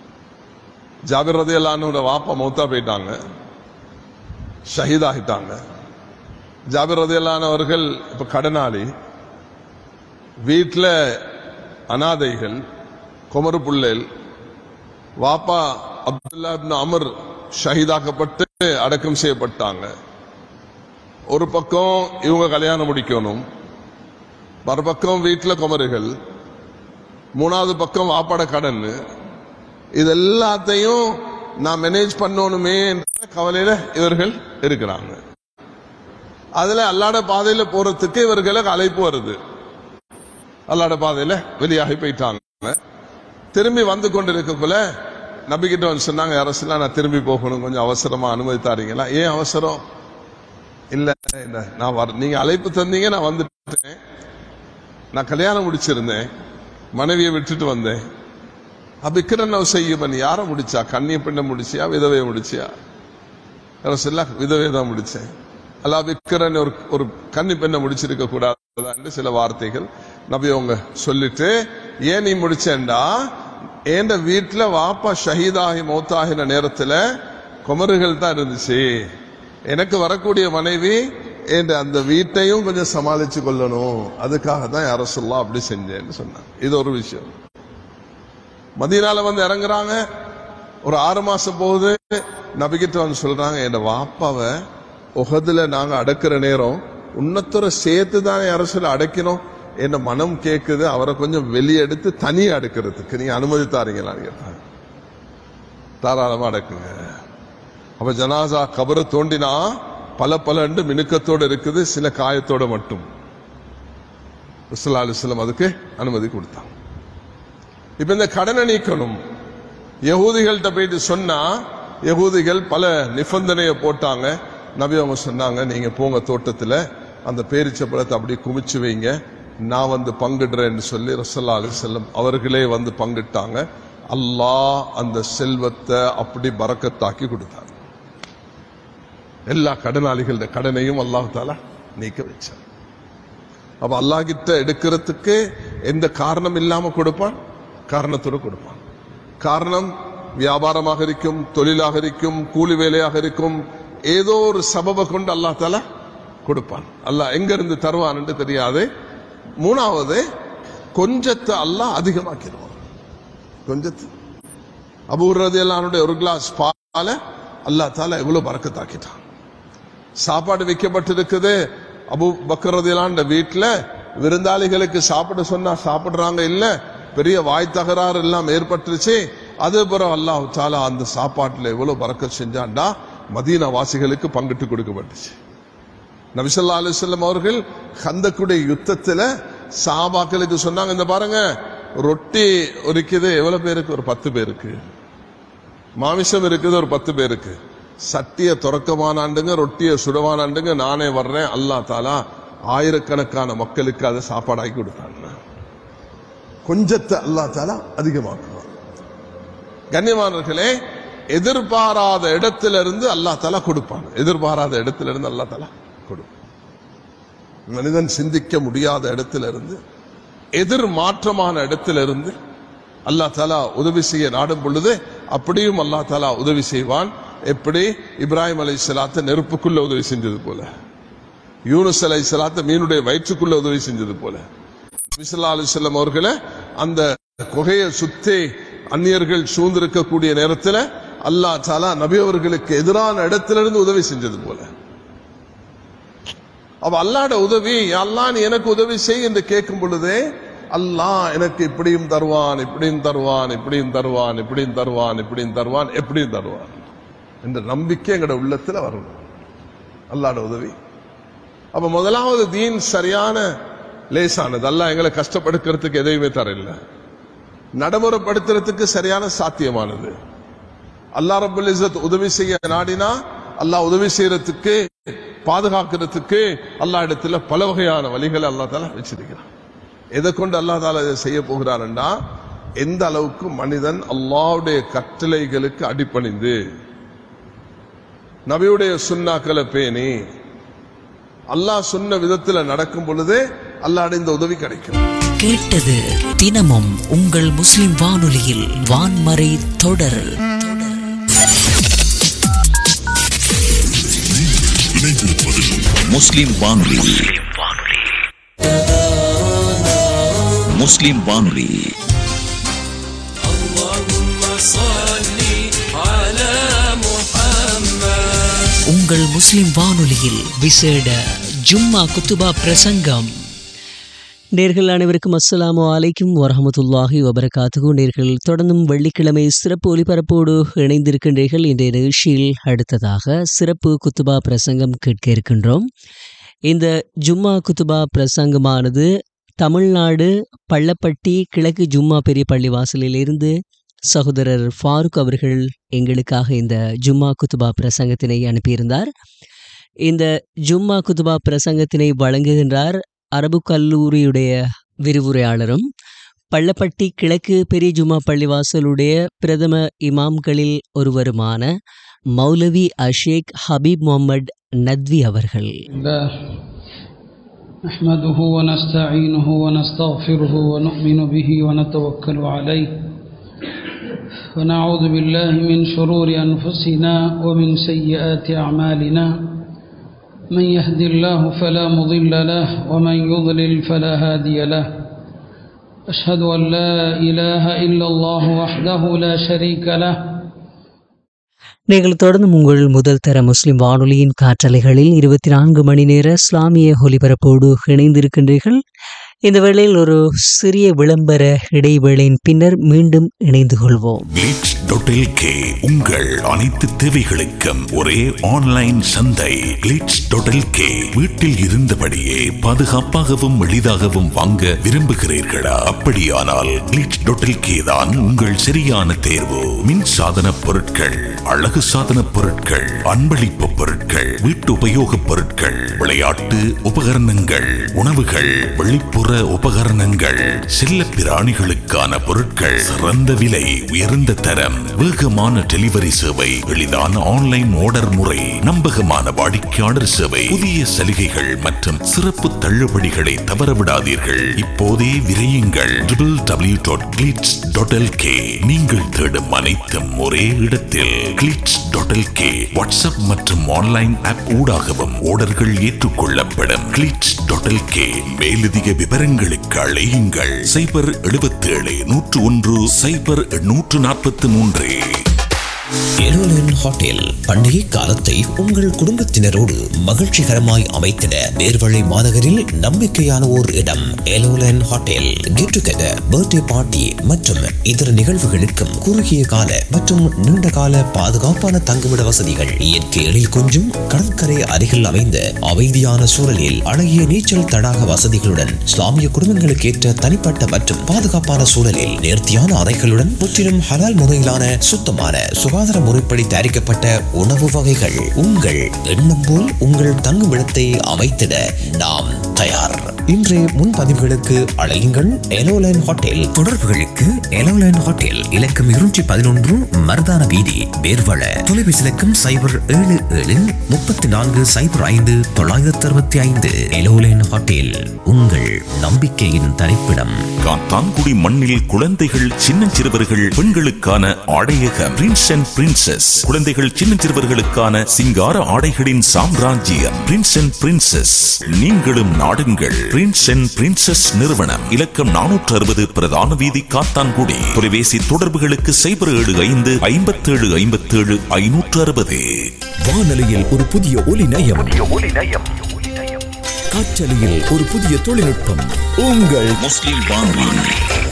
ஜாபிர் ரலியல்லாஹு அன்ஹுவோட வாப்பா மௌத்தா போயிட்டாங்க, ஷஹீதாகிட்டாங்க. ஜாபிர் ரலியல்லாஹு அன்ஹு அவர்கள் இப்ப கடனாளி, வீட்டில் அனாதைகள், குமரு புள்ளேல். வாப்பா அப்துல்லா இப்னு அமர் ஷஹீதாக்கப்பட்டு அடக்கம் செய்யப்பட்டாங்க. ஒரு பக்கம் இவங்க கல்யாணம் முடிக்கணும், மறுபக்கம் வீட்டில் குமருகள், 3வது பக்கம் வாப்பாட கடன். இது எல்லாத்தையும் நான் மேனேஜ் பண்ணணுமே என்ற கவலையில இவர்கள் இருக்கிறாங்க. அதுல அல்லாஹ்ட பாதையில போறதுக்கு இவர்களுக்கு அழைப்பு வருது. அல்லாஹ்ட பாதையில வெளியாகி போயிட்டாங்க. திரும்பி வந்து கொண்டிருக்கக்குள்ள நபிகிட்ட வந்து சொன்னாங்க, அரசுலாம் நான் திரும்பி போகணும், கொஞ்சம் அவசரமா அனுமதி தாரீங்களா? ஏன் அவசரம்? இல்ல நான் நீங்க அழைப்பு தந்தீங்க, நான் வந்துட்டேன். நான் கல்யாணம் முடிச்சிருந்தேன், மனைவியை விட்டுட்டு வந்தேன். அபிக்கிரன் செய்யுமன் யார முடிச்சா? கண்ணிய பெண்ணை முடிச்சியா, விதவையை முடிச்சியா? அரசுலாம் விதவையை தான் முடிச்சேன். அல்ல விக்கிரன் ஒரு கன்னி பெண்ணை முடிச்சிருக்க கூடாது சில வார்த்தைகள் நபி அவங்க சொல்லிட்டு, ஏன் நீ முடிச்சேன்டா, என் வீட்டுல வாப்பா ஷஹீதாகி மௌத்தாகின நேரத்துல குமருகள் தான் இருந்துச்சு, எனக்கு வரக்கூடிய மனைவி என் அந்த வீட்டையும் கொஞ்சம் சமாளிச்சு கொள்ளணும், அதுக்காக தான் யா ரசூலுல்லாஹ் அப்படி செஞ்சேன்னு சொன்னாங்க. இது ஒரு விஷயம். மதீனால வந்து இறங்குறாங்க, ஒரு 6 மாசம் போகுது. நபிகிட்ட வந்து சொல்றாங்க, என் வாப்பாவை உஹதுல நாங்க அடக்குற நேரம் உன்னத்தோட சேர்த்து தான் அரசுல அடக்கணும், என்ன மனம் கேக்குது, அவரை கொஞ்சம் வெளியே எடுத்து தனியா அடுக்கிறதுக்கு நீங்க அனுமதி தாரீங்களான்னு கேட்டாங்க. தாராளமா அடக்குங்க. அப்ப ஜனாசா கபரை தோண்டினா பல மினுக்கத்தோடு இருக்குது, சில காயத்தோட மட்டும். ஸல்லல்லாஹு அலைஹி வஸல்லம் அதுக்கு அனுமதி கொடுத்தாங்க. இப்ப இந்த கடனை நீக்கணும். யகூதிகள்கிட்ட போயிட்டு சொன்னா, யகூதிகள் பல நிபந்தனையை போட்டாங்க. நபி அவங்க சொன்னாங்க, நீங்க போங்க தோட்டத்துல அந்த பேரிச்சப்பழத்தை அப்படி குமிச்சு வைங்க, நான் வந்து பங்கிடுறேன்னு சொல்லி ரசூலுல்லாஹி அலைஹி வஸல்லம் அவர்களே வந்து பங்கிட்டாங்க. அல்லாஹ் அந்த செல்வத்தை அப்படி பரக்கத்தாக்கி கொடுத்தாங்க. எல்லா கடனாளிகளோட கடனையும் அல்லாஹ் தஆலா நீக்க வச்சார். அப்ப அல்லாஹ் கிட்ட எடுக்கிறதுக்கு எந்த காரணம் இல்லாம கொடுப்பான், காரணத்தோடு கொடுப்பான். காரணம் வியாபாரமாக இருக்கும், தொழிலாக இருக்கும், கூலி வேலையாக இருக்கும், ஏதோ ஒரு சபபை கொண்டு அல்லாஹ் தஆலா கொடுப்பான். அல்லாஹ் எங்க இருந்து தருவான் என்று தெரியாது. 3வது கொஞ்சத்தை அல்லாஹ் அதிகமாக்கிடுவான். கொஞ்சத்து அபூ ரலியல்லாஹு அன்ஹு ஒரு கிளாஸ் பால அல்லாஹ் தஆலா எவ்வளவு பரக்கத்தாக்கிட்டான். சாப்பாடு வைக்கப்பட்டிருக்குது. அபூ பக்கர் ரலியல்லாஹு அன்ஹு வீட்டுல விருந்தாளிகளுக்கு சாப்பிட சொன்னா சாப்பிடுறாங்க இல்ல, பெரிய வாய் தகராறு எல்லாம் ஏற்பட்டுருச்சு. அது பிறகு அல்லாஹ் தஆலா அந்த சாப்பாட்டுல எவ்வளவு பரக்கத் செஞ்சான்டா, மதீனா வாசிகளுக்கு பங்கிட்டு கொடுக்கப்பட்டுச்சு. நபி ஸல்லல்லாஹு அலைஹி வஸல்லம் அவர்கள் கந்தக்குடைய யுத்தத்துல சஹாபாக்களுக்கு சொன்னாங்க, இந்த பாருங்க ரொட்டி இருக்குது எவ்வளவு பேருக்கு? ஒரு 10 பேருக்கு. மாமிசம் இருக்குது ஒரு 10 பேருக்கு. சட்டிய துறக்கமானாண்டுங்க, ரொட்டிய சுடவானாண்டுங்க, நானே வர்றேன், அல்லாஹ் தாலா ஆயிரக்கணக்கான மக்களுக்கு அதை சாப்பாடாக்கி கொடுத்தாங்க. கொஞ்சத்தை அல்லாஹ் தாலா அதிகமாக்குவான். கண்ணியமானவர்களே, எதிர்பாராத இடத்திலிருந்து அல்லாஹ் தாலா கொடுப்பான். எதிர்பாராத இடத்திலிருந்து அல்லாஹ் தாலா கொடுப்பான். மனிதன் சிந்திக்க முடியாத இடத்திலிருந்து, எதிர்மாற்றமான இடத்திலிருந்து அல்லாஹ் தாலா உதவி செய்ய நாடும் பொழுது அப்படியும் அல்லாஹ் தாலா உதவி செய்வான். எப்படி இப்ராஹிம் அலைஹிஸ்ஸலாத்தை நெருப்புக்குள்ள உதவி செஞ்சது போல, யூனுஸ் அலைஹிஸ்ஸலாத்தை மீனுடைய வயிற்றுக்குள்ள உதவி செஞ்சது போல, நபி ஸல்லல்லாஹு அலைஹி வஸல்லம் அவர்களை அந்த குகையை சுத்தி அந்நியர்கள் சூழ்ந்திருக்கக்கூடிய நேரத்தில் அல்லாஹ் தாலா நபி அவர்களுக்கு எதிரான இடத்திலிருந்து உதவி செஞ்சது போல. அப்ப அல்லாஹ்ட உதவி, அல்லாஹ் நீ எனக்கு உதவி செய் என்று கேட்கும் பொழுதே அல்லாஹ் எனக்கு இப்படியும் தருவான், இப்படியும் தருவான், இப்படியும் தருவான், இப்படியும் தருவான், இப்படியும் தருவான், எப்படியும் தருவான் என்ற நம்பிக்கை எங்கட உள்ளத்துல வரணும். அல்லாஹ்ட உதவி. அப்ப முதலாவது தீன் சரியான லேசானது. அல்லாஹ் எங்களை கஷ்டப்படுத்துறதுக்கு எதையுமே தரல, நடைமுறைப்படுத்துறதுக்கு சரியான சாத்தியமானது. அல்லாஹ் ரப்பல் இஸ்ஸத் உதவி செய்ய நாடினா அல்லாஹ் உதவி செய்யறதுக்கு, பாதுகாக்கிறதுக்கு அல்லாஹ் இடத்துல பல வகையான வழிகளை அல்லாஹ் தாலா வச்சிருக்கிறான். எதை கொண்டு அல்லாஹ் தாலா இதை செய்ய போகிறான்டா, எந்த அளவுக்கு மனிதன் அல்லாஹ்வுடைய கட்டளைகளுக்கு அடிபணிந்து நபியுடைய சுன்னாக்களை பேணி அல்லாஹ் சொன்ன விதத்தில் நடக்கும் பொழுது அல்லாஹ்வுடைய இந்த உதவி கிடைக்கும். கேட்டது தினமும் உங்கள் முஸ்லிம் வானொலியில் வான்மறை தொடர். முஸ்லிம் வானொலி. முஸ்லிம் வானொலி. உங்கள் முஸ்லிம் வானொலியில் விசேட ஜும்மா குத்துபா பிரசங்கம். நேர்கள் அனைவருக்கும் அஸ்ஸலாமு அலைக்கும் வரஹ்மத்துல்லாஹி வபரகாத்துஹு. நேர்கள் தொடர்ந்தும் வெள்ளிக்கிழமை சிறப்பு ஒலிபரப்போடு இணைந்திருக்கின்றீர்கள். இன்றைய நிகழ்ச்சியில் அடுத்ததாக சிறப்பு குத்துபா பிரசங்கம் கேட்க இருக்கின்றோம். இந்த ஜும்மா குத்துபா பிரசங்கமானது தமிழ்நாடு பள்ளப்பட்டி கிழக்கு ஜும்மா பெரிய பள்ளி வாசலிலிருந்து சகோதரர் ஃபாரூக் அவர்கள் எங்களுக்காக இந்த ஜும்மா குத்துபா பிரசங்கத்தினை அனுப்பியிருந்தார். இந்த ஜும்மா குத்துபா பிரசங்கத்தினை வழங்குகின்றார் அரபு கல்லூரியுடைய விரிவுரையாளரும் பள்ளப்பட்டி கிழக்கு பெரிய ஜும்மா பள்ளிவாசலுடைய பிரதம இமாம்களில் ஒருவருமான மௌலவி அஷேக் ஹபீப் முகமது நத்வி அவர்கள். نحمده ونستعينه ونستغفره ونؤمن به ونتوكل عليه ونعوذ بالله من شرور أنفسنا ومن سيئات أعمالنا من يهد الله فلا مضل له ومن يضلل فلا هادي له أشهد أن لا إله إلا الله وحده لا شريك له. நீங்கள் தொடர்ந்து உங்கள் முதல் தர முஸ்லிம் வானொலியின் காற்றலைகளில் 24 மணி நேர இஸ்லாமிய ஒலிபரப்போடு இணைந்திருக்கின்றீர்கள். இந்த வேளையில் ஒரு சிறிய விளம்பர இடைவேளையின் பின்னர் மீண்டும் இணைந்து கொள்வோம். glitch.lk உங்கள் அனைத்து தேவைகளுக்கும் ஒரே ஆன்லைன் சந்தை. glitch.lk. வீட்டில் இருந்தபடியே பாதுகாப்பாகவும் எளிதாகவும் வாங்க விரும்புகிறீர்களா? அப்படியானால் glitch.lk தான் உங்கள் சரியான தேர்வு. மின் சாதன பொருட்கள், அழகு சாதன பொருட்கள், அன்பளிப்பு பொருட்கள், வீட்டு உபயோக பொருட்கள், விளையாட்டு உபகரணங்கள், உணவுகள், வெளிப்புற உபகரணங்கள், செல்ல பிராணிகளுக்கான பொருட்கள், சிறந்த விலை, உயர்ந்த தரம், வேகமான டெலிவரி சேவை, எளிதான ஆன்லைன் ஆர்டர் முறை, நம்பகமான வாடிக்கையாளர் சேவை, புதிய சலுகைகள் மற்றும் சிறப்பு தள்ளுபடிகளை தவறவிடாதீர்கள். இப்போதே விரையுங்கள் www.glitch.lk. நீங்கள் தேடும் அனைத்தும் ஒரே இடத்தில். glitch.lk. வாட்ஸ்அப் மற்றும் ஆன்லைன் ஆப் ஊடாகவும் ஆர்டர்கள் ஏற்றுக்கொள்ளப்படும். glitch.lk. மேலதிக விவரங்களுக்கு அழையுங்கள் 077 101 0843. எலோலன் ஹோட்டல் பண்டிகை காலத்தை உங்கள் குடும்பத்தினரோடு மகிழ்ச்சிகரமாய் அமைத்திட நேர்வழி மாநகரில் நம்பிக்கையான ஓர் இடம் எலோலன் hotel. Get together, birthday party மற்றும் இதர நிகழ்வுகளுக்கும் குறுகிய கால மற்றும் நீண்ட கால பாதுகாப்பான தங்குமிட வசதிகள், இயற்கை எழில் கொஞ்சும் கடற்கரை அருகில் அமைந்த அமைதியான சூழலில் அழகிய நீச்சல் தடாக வசதிகளுடன் இஸ்லாமிய குடும்பங்களுக்கு ஏற்ற தனிப்பட்ட மற்றும் பாதுகாப்பான சூழலில் நேர்த்தியான அறைகளுடன் முற்றிலும் ஹலால் முறையிலான சுத்தமான சுகாதார முறைப்படி தயாரிக்கப்பட்ட உணவு வகைகள். உங்கள் எண்ணம் போல் உங்கள் தங்குமிடத்தை அமைத்திட நாம் தயார். இன்றைய முன்பதிவுகளுக்கு அழையுங்கள் எலோலைன் ஹோட்டல். தொடர்புகளுக்கு எலோலைன் ஹோட்டல் இலக்கம் 211 மர்தான வீதி, வேர்வள. தொலைபேசி இலக்கம் 0773405 எலோலைன் ஹோட்டல், உங்கள் நம்பிக்கையின் தரிப்பிடம். காத்தான்குடி மண்ணில் குழந்தைகள், சின்னஞ்சிறுவர்கள், பெண்களுக்கான ஆடையகம் பிரின்ஸ் அண்ட் பிரின்சஸ். குழந்தைகள், சின்னஞ்சிறுவர்களுக்கான சிங்கார ஆடைகளின் சாம்ராஜ்யம் பிரின்ஸ் அண்ட் பிரின்சஸ். நீங்களும் நாடுங்கள் பிரின்ஸ் அண்ட் பிரின்சஸ் நிறுவனம். இலக்கம் 460 பிரதான வீதி, காத்தான்குடி. தொலைபேசி தொடர்புகளுக்கு 0755757 வானொலியில் ஒரு புதிய ஒலி நயம், காற்றலையில் ஒரு புதிய தொழில்நுட்பம். உங்கள் முஸ்லிம் வானொலி.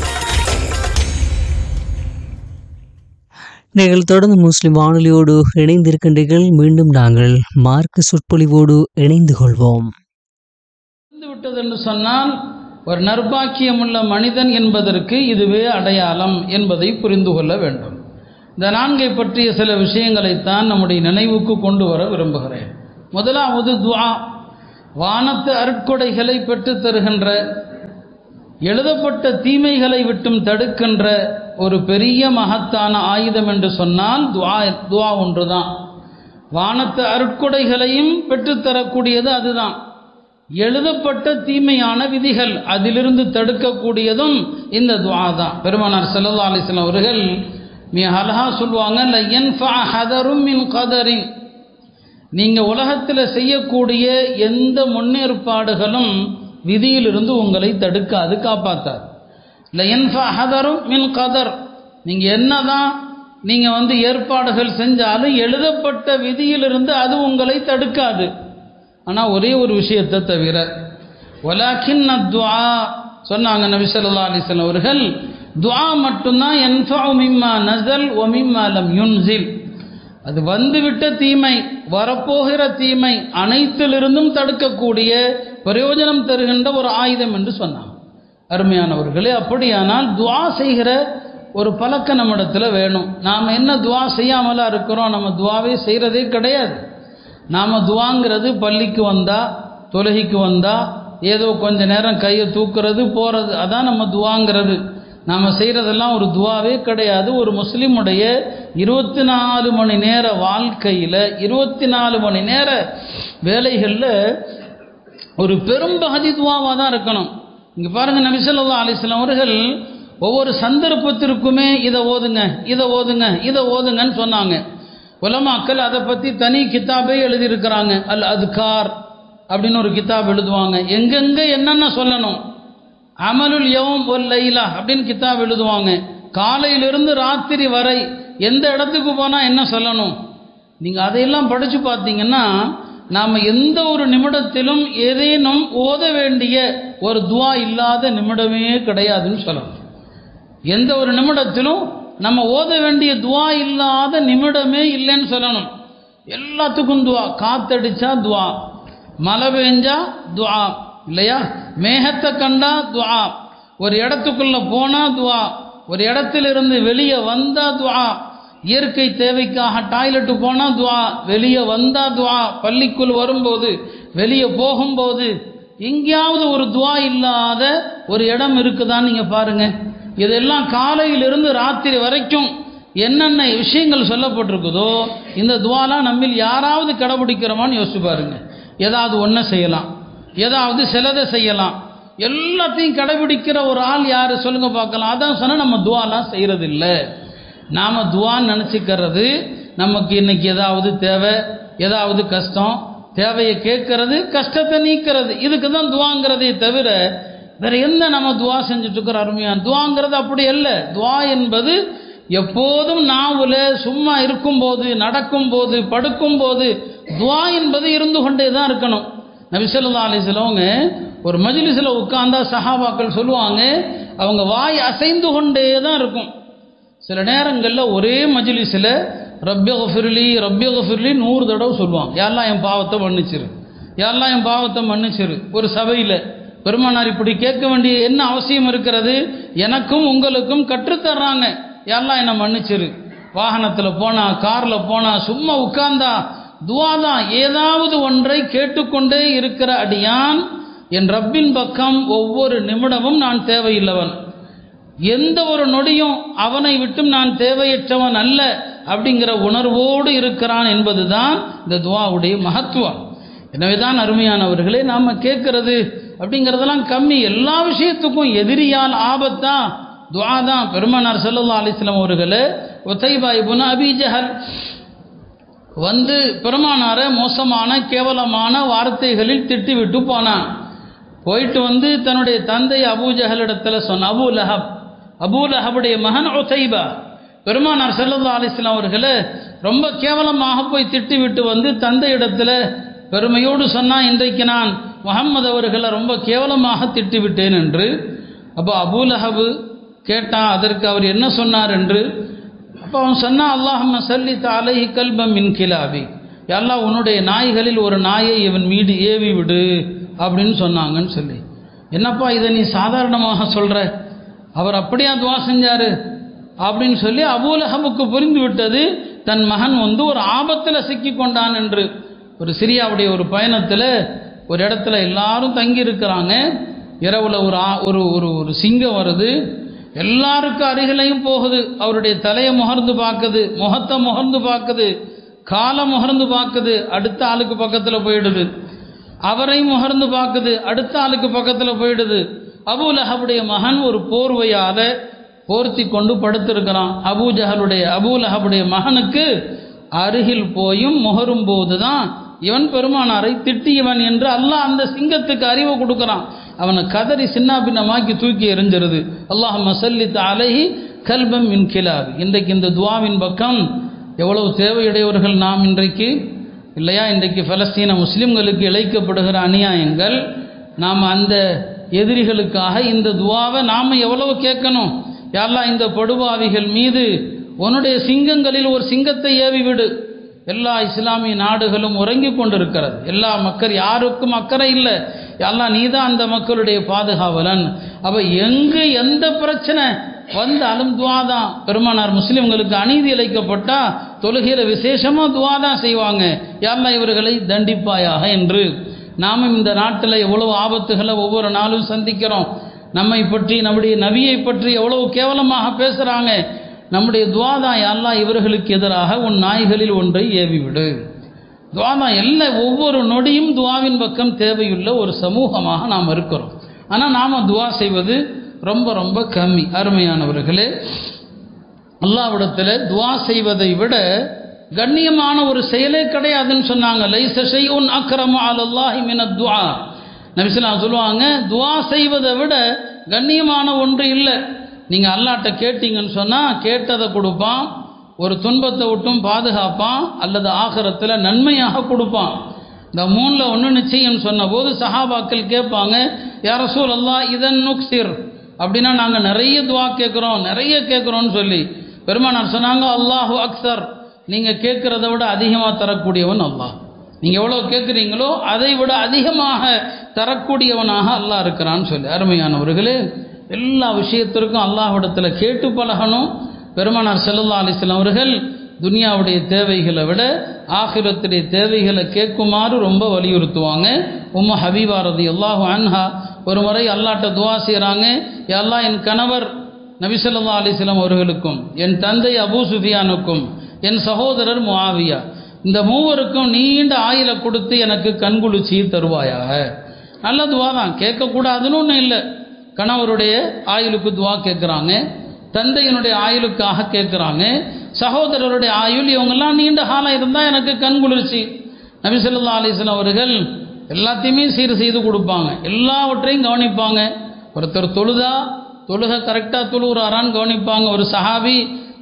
நீங்கள் தொடர்ந்து முஸ்லிம் வானொலியோடு இணைந்திருக்கின்றீர்கள். மீண்டும் நாங்கள் மார்க்க சொற்பொழிவோடு இணைந்து கொள்வோம். விட்டது என்று சொன்னால் ஒரு நற்பாக்கியமுள்ள மனிதன் என்பதற்கு இதுவே அடையாளம் என்பதை புரிந்து கொள்ள வேண்டும். இந்த 4 பற்றிய சில விஷயங்களைத்தான் நம்முடைய நினைவுக்கு கொண்டு வர விரும்புகிறேன். முதலாவது துஆ. வானத்து அருட்கொடைகளை பெற்றுத் தருகின்ற, எழுதப்பட்ட தீமைகளை விட்டும் தடுக்கின்ற ஒரு பெரிய மகத்தான ஆயுதம் என்று சொன்னால் துஆ ஒன்றுதான். வானத்து அருட்கொடைகளையும் பெற்றுத்தரக்கூடியது அதுதான். எழுதப்பட்ட தீமையான விதிகள் அதிலிருந்து தடுக்கக்கூடியதும் இந்த துஆ தான். பெருமானார் ஸல்லல்லாஹு அலைஹி வஸல்லம் அவர்கள் மிக அழகா சொல்லுவாங்க, ல யன்ஃபஅ ஹதரும் மின் கதரின். நீங்கள் உலகத்தில் செய்யக்கூடிய எந்த முன்னேற்பாடுகளும் விதியிலிருந்து உங்களை தடுக்காது, காப்பாற்றாது. ல யன்ஃபஅ ஹதரும் மின் கதர். நீங்கள் என்னதான் நீங்கள் ஏற்பாடுகள் செஞ்சாலும் எழுதப்பட்ட விதியிலிருந்து அது உங்களை தடுக்காது. ஆனால் ஒரே ஒரு விஷயத்தை தவிர, வலாக்கின் துஆ சொன்னாங்க நபி ஸல்லல்லாஹு அலைஹி வஸல்லம் அவர்கள், துஆ மட்டும்தான் யன்ஃபஉ மிம்மா நஸல் வ மிம்மா லம் யுன்ஸில். அது வந்துவிட்ட தீமை, வரப்போகிற தீமை அனைத்திலிருந்தும் தடுக்கக்கூடிய பிரயோஜனம் தருகின்ற ஒரு ஆயுதம் என்று சொன்னாங்க. அருமையானவர்களே, அப்படியானால் துஆ செய்கிற ஒரு பழக்கம் நம்மிடத்தில் வேணும். நாம் என்ன துஆ செய்யாமலா இருக்கிறோம்? நம்ம துஆவே செய்கிறதே கிடையாது. நாம் துஆங்கிறது பள்ளிக்கு வந்தால், தொழுகைக்கு வந்தால் ஏதோ கொஞ்ச நேரம் கையை தூக்குறது போகிறது, அதான் நம்ம துஆங்கிறது. நாம் செய்கிறதெல்லாம் ஒரு துஆவே கிடையாது. ஒரு முஸ்லீமுடைய 24 மணி நேர வாழ்க்கையில், 24 மணி நேர வேலைகளில் ஒரு பெரும்பகுதி துஆவாக தான் இருக்கணும். இங்கே பாருங்கள், நபி ஸல்லல்லாஹு அலைஹி வஸல்லம் அவர்கள் ஒவ்வொரு சந்தர்ப்பத்திற்குமே இதை ஓதுங்க, இதை ஓதுங்க, இதை ஓதுங்கன்னு சொன்னாங்க. உலமாக்கள் அதை பற்றி தனி கிதாபே எழுதியிருக்கிறாங்க. அல் அத்கார் அப்படின்னு ஒரு கிதாப் எழுதுவாங்க. எங்கெங்கே என்னென்ன சொல்லணும், அமலுல் யௌம் வல் லைலா அப்படின்னு கிதாப் எழுதுவாங்க. காலையிலிருந்து ராத்திரி வரை எந்த இடத்துக்கு போனால் என்ன சொல்லணும். நீங்கள் அதையெல்லாம் படித்து பார்த்தீங்கன்னா, நாம் எந்த ஒரு நிமிடத்திலும் ஏதேனும் ஓத வேண்டிய ஒரு துஆ இல்லாத நிமிடமே கிடையாதுன்னு சொல்லணும். எந்த ஒரு நிமிடத்திலும் நம்ம ஓத வேண்டிய துஆ இல்லாத நிமிடமே இல்லைன்னு சொல்லணும். எல்லாத்துக்கும் துஆ. காத்தடிச்சா துஆ, மழை பெஞ்சா துஆ இல்லையா, மேகத்தை கண்டா துஆ, ஒரு இடத்துக்குள்ளே போனால் துஆ, ஒரு இடத்திலிருந்து வெளியே வந்தால் துஆ, இயற்கை தேவைக்காக டாய்லெட்டு போனால் துஆ, வெளியே வந்தால் துஆ, பள்ளிக்குள் வரும்போது, வெளியே போகும்போது, எங்கேயாவது ஒரு துஆ இல்லாத ஒரு இடம் இருக்குதான்னு நீங்கள் பாருங்கள். இதெல்லாம் காலையிலிருந்து ராத்திரி வரைக்கும் என்னென்ன விஷயங்கள் சொல்லப்பட்டிருக்குதோ, இந்த துஆலாம் நம்மில் யாராவது கடைபிடிக்கிறோமான்னு யோசிச்சு பாருங்க. ஏதாவது ஒன்றை செய்யலாம், ஏதாவது சிலதை செய்யலாம், எல்லாத்தையும் கடைபிடிக்கிற ஒரு ஆள் யார் சொல்லுங்க பார்க்கலாம். அதான் சொன்னால் நம்ம துஆலாம் செய்கிறதில்ல. நாம் துஆன்னு நினச்சிக்கிறது, நமக்கு இன்னைக்கு ஏதாவது தேவை, ஏதாவது கஷ்டம், தேவையை கேட்கறது, கஷ்டத்தை நீக்கிறது, இதுக்கு தான் துஆங்கிறதே தவிர வேறு எந்த நம்ம துஆ செஞ்சுட்டு இருக்கிற அருமையான துஆங்கிறது அப்படி அல்ல. துஆ என்பது எப்போதும் நாவுல சும்மா இருக்கும்போது, நடக்கும்போது, படுக்கும்போது துஆ என்பது இருந்து கொண்டே தான் இருக்கணும். நபி ஸல்லல்லாஹு அலைஹி வஸல்லம் ஒரு மஜ்லிஸில் உட்கார்ந்தா சஹாபாக்கள் சொல்லுவாங்க, அவங்க வாய் அசைந்து கொண்டே தான் இருக்கும். சில நேரங்களில் ஒரே மஜ்லிஸில் ரப்பிக்ஃபிர்லி ரப்பிக்ஃபிர்லி 100 தடவை சொல்லுவாங்க, யாரெல்லாம் என் பாவத்தை மன்னிச்சிரு, யாரெல்லாம் என் பாவத்தை மன்னிச்சிரு. ஒரு சபையில் பெருமானார் இப்படி கேட்க வேண்டிய என்ன அவசியம் இருக்கிறது? எனக்கும் உங்களுக்கும் கற்றுத்தர்றாங்க, யாரெல்லாம் என்னை மன்னிச்சிரு. வாகனத்தில் போனா, காரில் போனா, சும்மா உட்கார்ந்தா துஆ தான். ஏதாவது ஒன்றை கேட்டுக்கொண்டே இருக்கிற அடியான் என் ரப்பின் பக்கம் ஒவ்வொரு நிமிடமும் நான் தேவையில்லவன், எந்த ஒரு நொடியும் அவனை விட்டும் நான் தேவையற்றவன் அல்ல அப்படிங்கிற உணர்வோடு இருக்கிறான் என்பதுதான் இந்த துஆவுடைய மகத்துவம். எனவேதான் அருமையானவர்களே, நாம் கேட்கறது அப்படிங்கிறதெல்லாம் கம்மி. எல்லா விஷயத்துக்கும் எதிரியால் ஆபத்தா துஆ தான். பெருமானார் ஸல்லல்லாஹு அலைஹி வஸல்லம் அவர்களே உதைபா இப்னு அபீ ஜஹல் வந்து பெருமானாரை மோசமான கேவலமான வார்த்தைகளில் திட்டிவிட்டு போனான். போயிட்டு வந்து தன்னுடைய தந்தை அபூ ஜஹலிடத்தில் சொன்ன, அபூ லஹபுடைய மகன் உதைபா பெருமானார் ஸல்லல்லாஹு அலைஹி வஸல்லம் அவர்களே ரொம்ப கேவலமாக போய் திட்டிவிட்டு வந்து தந்தை இடத்துல பெருமையோடு சொன்னான், இன்றைக்கு நான் முஹம்மது அவர்களை ரொம்ப கேவலமாக திட்டிவிட்டேன் என்று. அப்போ அபூ லஹப் கேட்டான், அதற்கு அவர் என்ன சொன்னார் என்று. அப்போ அவன் சொன்னான், அல்லாஹும்ம ஸல்லி அலைஹி கல்பம் மின் கிலாபி, யா அல்லாஹ் உன்னுடைய நாய்களில் ஒரு நாயை இவன் மீது ஏவி விடு அப்படின்னு சொன்னாங்கன்னு சொல்லி. என்னப்பா இதை நீ சாதாரணமாக சொல்கிற, அவர் அப்படியா துவா செஞ்சார் அப்படின்னு சொல்லி அபூ லஹபுக்கு புரிந்து விட்டது தன் மகன் வந்து ஒரு ஆபத்தில் சிக்கி கொண்டான் என்று. ஒரு சிரியாவுடைய ஒரு பயணத்தில் ஒரு இடத்துல எல்லாரும் தங்கி இருக்கிறாங்க. இரவில் ஒரு ஒரு ஒரு சிங்கம் வருது, எல்லாருக்கும் அருகிலையும் போகுது. அவருடைய தலையை முகர்ந்து பார்க்குது, முகத்தை முகர்ந்து பார்க்குது, காலை முகர்ந்து பார்க்குது, அடுத்த ஆளுக்கு பக்கத்தில் போயிடுது. அவரையும் முகர்ந்து பார்க்குது, அடுத்த ஆளுக்கு பக்கத்தில் போயிடுது. அபூ லஹபுடைய மகன் ஒரு போர்வையால் போர்த்தி கொண்டு படுத்திருக்கிறான். அபூ லஹபுடைய மகனுக்கு அருகில் போயும் முகரும் போது தான் இவன் பெருமானாரை திட்டியவன் என்று அல்லாஹ் அந்த சிங்கத்துக்கு அறிவு கொடுக்குறான். அவனை கதறி சின்ன பின்னமாக்கி தூக்கி எறிஞ்சிருது. அல்லாஹும்ம ஸல்லி அலைஹி கல்பம் மின் கிலாபி. இன்றைக்கு இந்த துஆவின் பக்கம் எவ்வளவு தேவையுடையவர்கள் நாம் இன்றைக்கு இல்லையா? இன்றைக்கு பலஸ்தீன முஸ்லிம்களுக்கு இழைக்கப்படுகிற அநியாயங்கள், நாம் அந்த எதிரிகளுக்காக இந்த துஆவை நாம் எவ்வளவு கேட்கணும். யா அல்லாஹ் இந்த படுபாவிகள் மீது உன்னுடைய சிங்கங்களில் ஒரு சிங்கத்தை ஏவி விடு. எல்லா இஸ்லாமிய நாடுகளும் உறங்கி கொண்டிருக்கிறது. எல்லா மக்கள் யாருக்கும் அக்கறை இல்லை. யா அல்லாஹ் நீதான் அந்த மக்களுடைய பாதுகாவலன். அப்போ எங்கு எந்த பிரச்சனை வந்தாலும் துஆ தான். பெருமானார் முஸ்லிம்களுக்கு அநீதி இழைக்கப்பட்டா தொழுகிற விசேஷமாக துஆ தான் செய்வாங்க, யா அல்லாஹ் இவர்களை தண்டிப்பாயாக என்று. நாமும் இந்த நாட்டில் எவ்வளவு ஆபத்துகளை ஒவ்வொரு நாளும் சந்திக்கிறோம். நம்மை பற்றி, நம்முடைய நபியை பற்றி எவ்வளவு கேவலமாக பேசுகிறாங்க. நம்முடைய துஆ தான், யா அல்லாஹ் இவர்களுக்கு எதிராக உன் நாய்களில் ஒன்றை ஏவிவிடு. துஆ தான். எல்லா ஒவ்வொரு நொடியும் துஆவின் பக்கம் தேவையுள்ள ஒரு சமூகமாக நாம் இருக்கிறோம். ஆனால் நாம் துஆ செய்வது ரொம்ப ரொம்ப கம்மி. அருமையானவர்களே, அல்லாஹ்விடத்தில் துஆ செய்வதை விட கண்ணியமான ஒரு செயலே கிடையாதுன்னு சொன்னாங்க. லைஸ ஷைஉன் அக்ரமு அலல்லாஹி மினத் துஆ. நபி ஸல்லல்லாஹு அலைஹி வஸல்லம் சொல்லுவாங்க, துஆ செய்வதை விட கண்ணியமான ஒன்று இல்லை. நீங்கள் அல்லாஹ்ட்ட கேட்டீங்கன்னு சொன்னால் கேட்டதை கொடுப்பான், ஒரு துன்பத்தை விட்டும் பாதுகாப்பான், அல்லது ஆகிரத்தில் நன்மையாக கொடுப்பான். இந்த மூணில் ஒன்று நிச்சயம் சொன்ன போது சஹாபாக்கள் கேட்பாங்க, யா ரசூலல்லாஹ் இதன் நுக்ஸிர், அப்படின்னா நாங்கள் நிறைய துஆ கேட்குறோம், நிறைய கேட்குறோன்னு சொல்லி. பெருமானார் சொன்னாங்க, அல்லாஹு அக்ஸர், நீங்கள் கேட்குறத விட அதிகமாக தரக்கூடியவன் அல்லாஹ். நீங்கள் எவ்வளோ கேட்குறீங்களோ அதை விட அதிகமாக தரக்கூடியவனாக அல்லாஹ் இருக்கிறான்னு சொல்லி. அருமையானவர்களே, எல்லா விஷயத்திற்கும் அல்லாஹ்விடத்தில் கேட்டு பழகணும். பெருமானார் ஸல்லல்லாஹு அலைஹி வஸல்லம் அவர்கள் துனியாவுடைய தேவைகளை விட ஆகிரத்துடைய தேவைகளை கேட்குமாறு ரொம்ப வலியுறுத்துவாங்க. உம்மு ஹபீபா ரலியல்லாஹு அன்ஹா ஒரு முறை அல்லாஹ்ட்ட துஆ செய்கிறாங்க, யா அல்லாஹ் என் கணவர் நபி ஸல்லல்லாஹு அலைஹி வஸல்லம் அவர்களுக்கும், என் தந்தை அபூ சுஃபியானுக்கும், என் சகோதரர் முஆவியா, இந்த மூவருக்கும் நீண்ட ஆயுளை கொடுத்து எனக்கு கண்குளிர்ச்சி தருவாயாக. நல்ல துஆ தான், கேட்கக்கூடாதுன்னு ஒன்றும் இல்லை. கணவருடைய ஆயுளுக்கு துஆ கேட்குறாங்க, தந்தையினுடைய ஆயுளுக்காக கேட்குறாங்க, சகோதரருடைய ஆயுள், இவங்கெல்லாம் நீண்ட காலம் இருந்தால் எனக்கு கண்குளிர்ச்சி. நபி ஸல்லல்லாஹு அலைஹி வஸல்லம் அவர்கள் எல்லாத்தையுமே சீர் செய்து கொடுப்பாங்க, எல்லாவற்றையும் கவனிப்பாங்க. ஒருத்தர் தொழுகை கரெக்டாக தொழுகிறாரான்னு கவனிப்பாங்க. ஒரு சஹாபி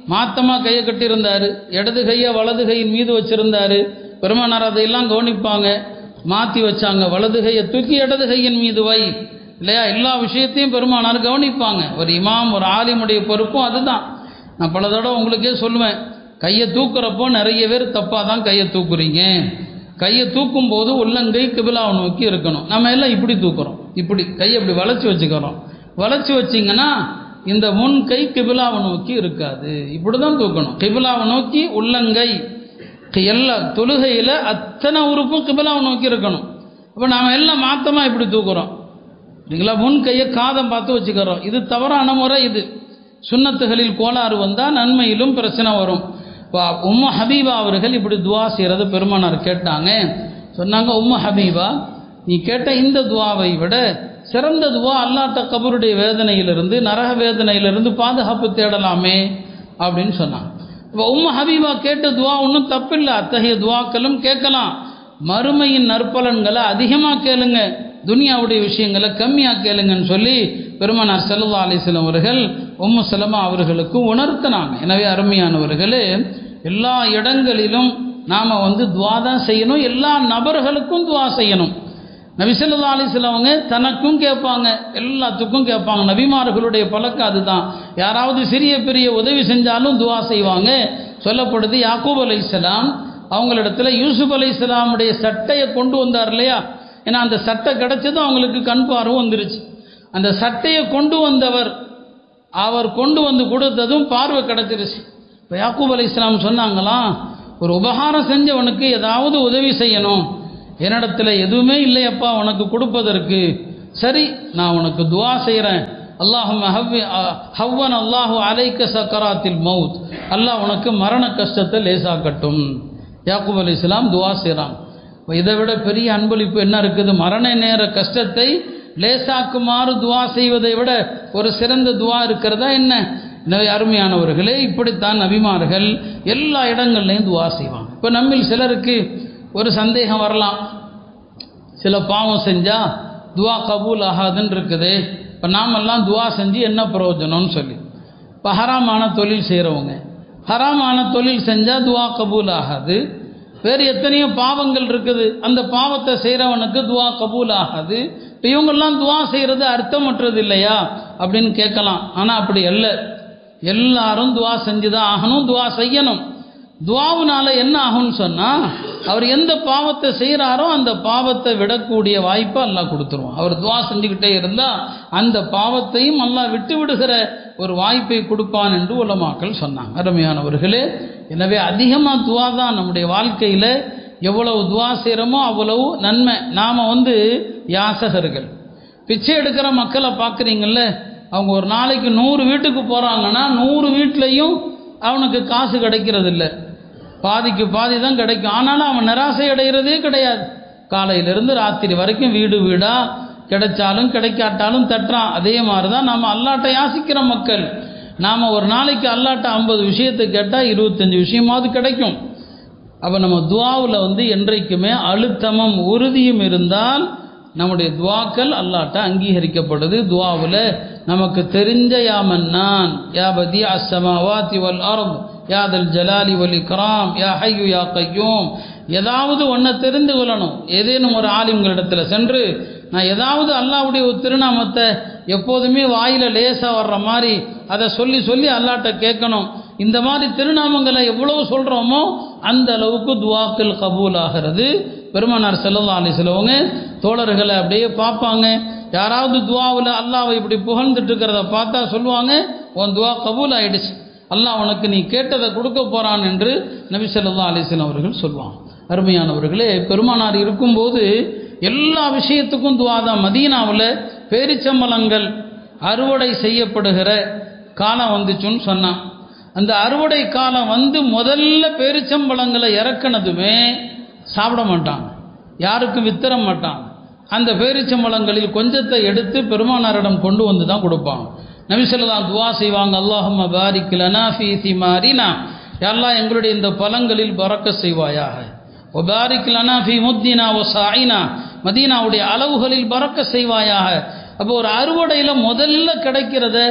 மாத்தமாக கையை கட்டியிருந்தார், இடது கையை வலது கையின் மீது வச்சிருந்தார். பெருமானார் அதையெல்லாம் கவனிப்பாங்க, மாற்றி வச்சாங்க, வலது கையை தூக்கி இடது கையின் மீது வை, இல்லையா? எல்லா விஷயத்தையும் பெருமானார் கவனிப்பாங்க. ஒரு இமாம், ஒரு ஆலிமுடைய பொறுப்பும் அதுதான். நான் பல தடவை உங்களுக்கே சொல்லுவேன், கையை தூக்குறப்போ நிறைய பேர் தப்பாக தான் கையை தூக்குறீங்க. கையை தூக்கும் போது உள்ளங்கை கிபிலாவை நோக்கி இருக்கணும். நம்ம எல்லாம் இப்படி தூக்குறோம், இப்படி கையை இப்படி வளைச்சி வச்சுக்கிறோம். வளைச்சி வச்சிங்கன்னா இந்த முன் கை கிபிலாவை நோக்கி இருக்காது, இப்படி தான் தூக்கணும். கிபிலாவை நோக்கி உள்ளங்கை, எல்லா தொழுகையில் அத்தனை உறுப்பும் கிபிலாவை நோக்கி இருக்கணும். அப்போ நாம் எல்லாம் மாத்தமாக இப்படி தூக்குறோம், இல்லைங்களா? முன் கையை காதம் பார்த்து வச்சுக்கிறோம். இது தவறான முறை. இது சுன்னத்துகளில் கோளாறு வந்தால் நன்மையிலும் பிரச்சனை வரும். உம்மு ஹபீபா அவர்கள் இப்படி துவா செய்கிறது பெருமானார் கேட்டாங்க. சொன்னாங்க, உம்மு ஹபீபா, நீ கேட்ட இந்த துவாவை விட சிறந்த துவா அல்லாஹ்ட்ட கபருடைய வேதனையிலிருந்து, நரக வேதனையிலிருந்து பாதுகாப்பு தேடலாமே அப்படின்னு சொன்னாங்க. இப்போ உம்மு ஹபீபா கேட்ட துவா ஒன்றும் தப்பில்லை, அத்தகைய துவாக்களும் கேட்கலாம். மறுமையின் நற்பலன்களை அதிகமாக கேளுங்க, துனியாவுடைய விஷயங்களை கம்மியாக கேளுங்கன்னு சொல்லி பெருமானார் ஸல்லல்லாஹு அலைஹி வஸல்லம் அவர்கள் உம்மு சலமா அவர்களுக்கு உணர்த்தினாங்க. எனவே அருமையானவர்களே, எல்லா இடங்களிலும் நாம் துவா தான் செய்யணும், எல்லா நபர்களுக்கும் துவா செய்யணும். நபி ஸல்லல்லாஹு அலைஹி வஸல்லம் அவங்க தனக்கும் கேட்பாங்க, எல்லாத்துக்கும் கேட்பாங்க. நபிமார்களுடைய பழக்கம் அதுதான். யாராவது சிறிய பெரிய உதவி செஞ்சாலும் துவா செய்வாங்க. சொல்லப்படுது, யாக்கூப் அலைஹிஸ்ஸலாம் அவங்களிடத்துல யூசுப் அலைஹிஸ்ஸலாமுடைய சட்டையை கொண்டு வந்தார் இல்லையா? ஏன்னா அந்த சட்டை கிடைச்சதும் அவங்களுக்கு கண் பார்வை வந்துருச்சு. அந்த சட்டையை கொண்டு வந்தவர், அவர் கொண்டு வந்து கொடுத்ததும் பார்வை கிடைச்சிருச்சு. இப்போ யாக்கூப் அலைஹிஸ்ஸலாம் சொன்னாங்களாம், ஒரு உபகாரம் செஞ்சவனுக்கு ஏதாவது உதவி செய்யணும், என்னிடத்துல எதுவுமே இல்லையப்பா உனக்கு கொடுப்பதற்கு. சரி, நான் உனக்கு துவா செய்கிறேன். அல்லாஹும்ம ஹவ்வன் அல்லாஹு அலைக்க சக்கராத்தில் மவுத், அல்லாஹ் உனக்கு மரண கஷ்டத்தை லேசாக்கட்டும். யாக்கூப் அலைஹிஸ்ஸலாம் துவா செய்கிறான். இதை விட பெரிய அன்பளிப்பு என்ன இருக்குது? மரண நேர கஷ்டத்தை லேசாக்குமாறு துவா செய்வதை விட ஒரு சிறந்த துவா இருக்கிறதா என்ன? எனவே அருமையானவர்களே, இப்படித்தான் நபிமார்கள் எல்லா இடங்கள்லையும் துவா செய்வாங்க. இப்போ நம்மில் சிலருக்கு ஒரு சந்தேகம் வரலாம், சில பாவம் செஞ்சால் துவா கபூல் ஆகாதுன்னு இருக்குது, இப்போ நாமெல்லாம் துவா செஞ்சு என்ன பிரயோஜனம்னு சொல்லி. இப்போ ஹராமான தொழில் செய்கிறவங்க, ஹராமான தொழில் செஞ்சால் துவா கபூல் ஆகாது. வேறு எத்தனையோ பாவங்கள் இருக்குது, அந்த பாவத்தை செய்கிறவனுக்கு துவா கபூல் ஆகாது. இப்போ இவங்கெல்லாம் துவா செய்கிறது அர்த்தமற்றது இல்லையா அப்படின்னு கேட்கலாம். ஆனால் அப்படி அல்ல, எல்லாரும் துவா செஞ்சு தான் ஆகணும், துவா செய்யணும். துவாவுனால என்ன ஆகும்னு சொன்னால், அவர் எந்த பாவத்தை செய்கிறாரோ அந்த பாவத்தை விடக்கூடிய வாய்ப்பை அல்லாஹ் கொடுத்துருவான். அவர் துவா செஞ்சுக்கிட்டே இருந்தால் அந்த பாவத்தையும் அல்லாஹ் விட்டு விடுகிற ஒரு வாய்ப்பை கொடுப்பான் என்று உலமாக்கள் சொன்னாங்க. அருமையானவர்களே, எனவே அதிகமாக துவா தான் நம்முடைய வாழ்க்கையில். எவ்வளவு துவா செய்கிறோமோ அவ்வளவு நன்மை. நாம் யாசகர்கள், பிச்சை எடுக்கிற மக்களை பார்க்குறீங்கள்ல, அவங்க ஒரு நாளைக்கு 100 வீட்டுக்கு போகிறாங்கன்னா 100 வீட்லேயும் அவனுக்கு காசு கிடைக்கிறது இல்லை, பாதிக்கு பாதி தான் கிடைக்கும். ஆனாலும் அவன் நிராசை அடைகிறதே கிடையாது. காலையிலிருந்து ராத்திரி வரைக்கும் வீடு வீடாக கிடைச்சாலும் கிடைக்காட்டாலும் தட்டுறான். அதே மாதிரி தான் நாம் அல்லாட்ட யாசிக்கிற மக்கள். நாம் ஒரு நாளைக்கு அல்லாட்ட 50 விஷயத்தை கேட்டால் 25 விஷயமாவது கிடைக்கும். அப்போ நம்ம துவாவில் என்றைக்குமே அழுத்தமும் உறுதியும் இருந்தால் நம்முடைய துவாக்கள் அல்லாட்ட அங்கீகரிக்கப்படுது. துவாவில் நமக்கு தெரிஞ்ச யா மன்னான், யா பதி அஸ்ஸமாவாதி வல் அர்த், யா தல் ஜலாலி வல் இக்ராம், யா ஹய்யு யா கய்யூம், ஏதாவது ஒன்றை தெரிந்து கொள்ளணும். ஏதேனும் ஒரு ஆலிம்களிடத்தில் சென்று நான் ஏதாவது அல்லாஹ்வுடைய ஒரு திருநாமத்தை எப்போதுமே வாயில் லேசாக வர்ற மாதிரி அதை சொல்லி சொல்லி அல்லாட்ட கேட்கணும். இந்த மாதிரி திருநாமங்களை எவ்வளவு சொல்கிறோமோ அந்த அளவுக்கு துவாக்கள் கபூல் ஆகிறது. பெருமானார் ஸல்லல்லாஹு அலைஹி வஸல்லம் தோழர்களை அப்படியே பார்ப்பாங்க. யாராவது துவாவில் அல்லாஹ்வை இப்படி புகழ்ந்துட்டு இருக்கிறத பார்த்தா சொல்லுவாங்க, உன் துவா கபூல் ஆயிடுச்சு, அல்லாஹ் உனக்கு நீ கேட்டதை கொடுக்க போகிறான் என்று நபி ஸல்லல்லாஹு அலைஹி வஸல்லம் அவர்கள் சொல்லுவாங்க. அருமையானவர்களே, பெருமானார் இருக்கும்போது எல்லா விஷயத்துக்கும் துவா தான். மதீனாவில் பேரிச்சம்பழங்கள் அறுவடை செய்யப்படுகிற காலம் வந்துச்சுன்னு சொன்னான். அந்த அறுவடை காலம் முதல்ல பேரிச்சம்பழங்களை இறக்குனதுமே சாப்பிட மாட்டாங்க, யாருக்கும் வித்தர மாட்டாங்க. அந்த பேரிச்சம்பழங்களில் கொஞ்சத்தை எடுத்து பெருமானாரிடம் கொண்டு வந்து தான் கொடுப்பாங்க. நபி ஸல்லல்லாஹு துவா செய்வாங்க, அல்லாஹும்ம பாரிக் லனா ஃபீ திமாரினா, யா அல்லாஹ் எங்களுடைய இந்த பழங்களில் பரக்கத் செய்வாயாக. வபாரிக் லனா ஃபீ முத்தினா வஸாயினா, மதீனாவுடைய அளவுகளில் பரக்கத் செய்வாயாக. அப்போ ஒரு அறுவடையில் முதல்ல கிடைக்கிறத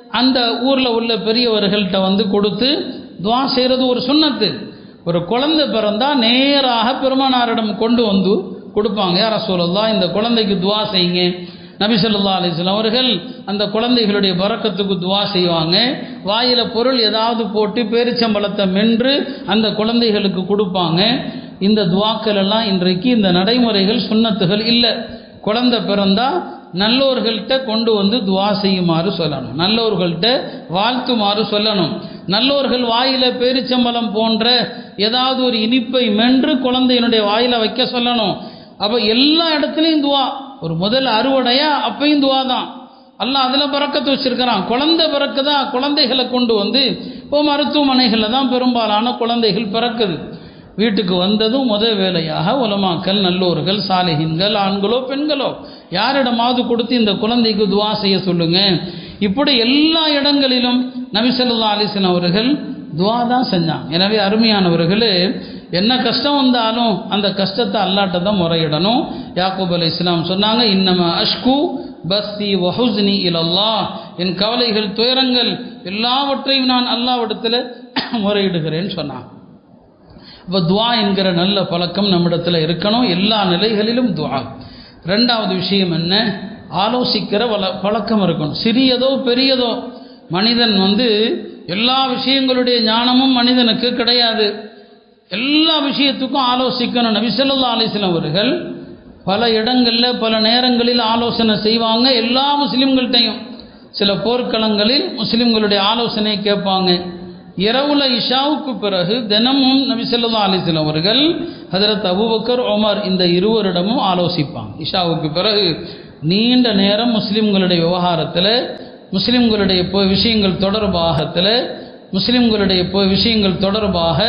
அந்த ஊரில் உள்ள பெரியவர்கள்ட்ட வந்து கொடுத்து துவா செய்கிறது ஒரு சுன்னத்து. ஒரு குழந்தை பிறந்தா நேராக பெருமானாரிடம் கொண்டு வந்து கொடுப்பாங்க. யா ரசூலல்லாஹ், இந்த குழந்தைக்கு துவா செய்யுங்க. நபி ஸல்லல்லாஹு அலைஹி வஸல்லம் அவர்கள் அந்த குழந்தைகளுடைய பரக்கத்துக்கு துவா செய்வாங்க. வாயில பொருள் ஏதாவது போட்டு பேரிச்சம்பழத்தை மென்று அந்த குழந்தைகளுக்கு கொடுப்பாங்க. இந்த துவாக்கள் எல்லாம் இன்றைக்கு இந்த நடைமுறைகள் சுன்னத்துகள் இல்லை. குழந்தை பிறந்தா நல்லோர்கள்ட்ட கொண்டு வந்து துவா செய்யுமாறு சொல்லணும், நல்லோர்கள்ட்ட வாழ்த்துமாறு சொல்லணும். நல்லோர்கள் வாயில பேரிச்சம்பழம் போன்ற ஏதாவது ஒரு இனிப்பை மென்று குழந்தையினுடைய வாயில வைக்க சொல்லணும். அப்போ எல்லா இடத்துலையும் துவா. ஒரு முதல் அறுவடையா அப்பையும் துவா தான். அல்லாஹ் அதில் பரக்கத்து வச்சிருக்கிறான். குழந்தை பிறக்குதா, குழந்தைகளை கொண்டு வந்து இப்போ மருத்துவமனைகளில் தான் பெரும்பாலான குழந்தைகள் பிறக்குது. வீட்டுக்கு வந்ததும் முதல் வேலையாக உலமாக்கள், நல்லோர்கள், சாலிஹின்கள், ஆண்களோ பெண்களோ யாரிடமாவது கொடுத்து இந்த குழந்தைக்கு துவா செய்ய சொல்லுங்க. இப்படி எல்லா இடங்களிலும் நபி ஸல்லல்லாஹு அலைஹி வஸல்லம் அவர்கள் துவா தான் செஞ்சாங்க. எனவே அருமையானவர்களே, என்ன கஷ்டம் வந்தாலும் அந்த கஷ்டத்தை அல்லாஹ்ட்ட தான் முறையிடணும். யாக்கூப் அலைஹிஸ்ஸலாம் சொன்னாங்க, இன்னமா அஷ்கு பஸ்தி வஹுஸ்னி இலல்லாஹ், என் கவலைகள் துயரங்கள் எல்லாவற்றையும் நான் அல்லாஹ்விடத்தில் முறையிடுகிறேன்னு சொன்னாங்க. இப்போ துவா என்கிற நல்ல பழக்கம் நம்மிடத்தில் இருக்கணும், எல்லா நிலைகளிலும் துவா. ரெண்டாவது விஷயம் என்ன, ஆலோசிக்கிற பழக்கம் இருக்கணும். சிறியதோ பெரியதோ, மனிதன் எல்லா விஷயங்களுடைய ஞானமும் மனிதனுக்கு கிடையாது. எல்லா விஷயத்துக்கும் ஆலோசிக்கணும். நபி ஸல்லல்லாஹு அலைஹி வஸல்லம் அவர்கள் பல இடங்களில் பல நேரங்களில் ஆலோசனை செய்வாங்க எல்லா முஸ்லிம்கள்ட்டையும். சில போர்க்களங்களில் முஸ்லிம்களுடைய ஆலோசனை கேட்பாங்க. இரவுல இஷாவுக்கு பிறகு தினமும் நபி ஸல்லல்லாஹு அலைஹி வஸல்லம் அவர்கள் ஹஜ்ரத் அபூபக்கர், உமர் இந்த இருவரிடமும் ஆலோசிப்பாங்க. இஷாவுக்கு பிறகு நீண்ட நேரம் முஸ்லிம்களுடைய விவகாரத்தில், முஸ்லிம்களுடைய விஷயங்கள் தொடர்பாக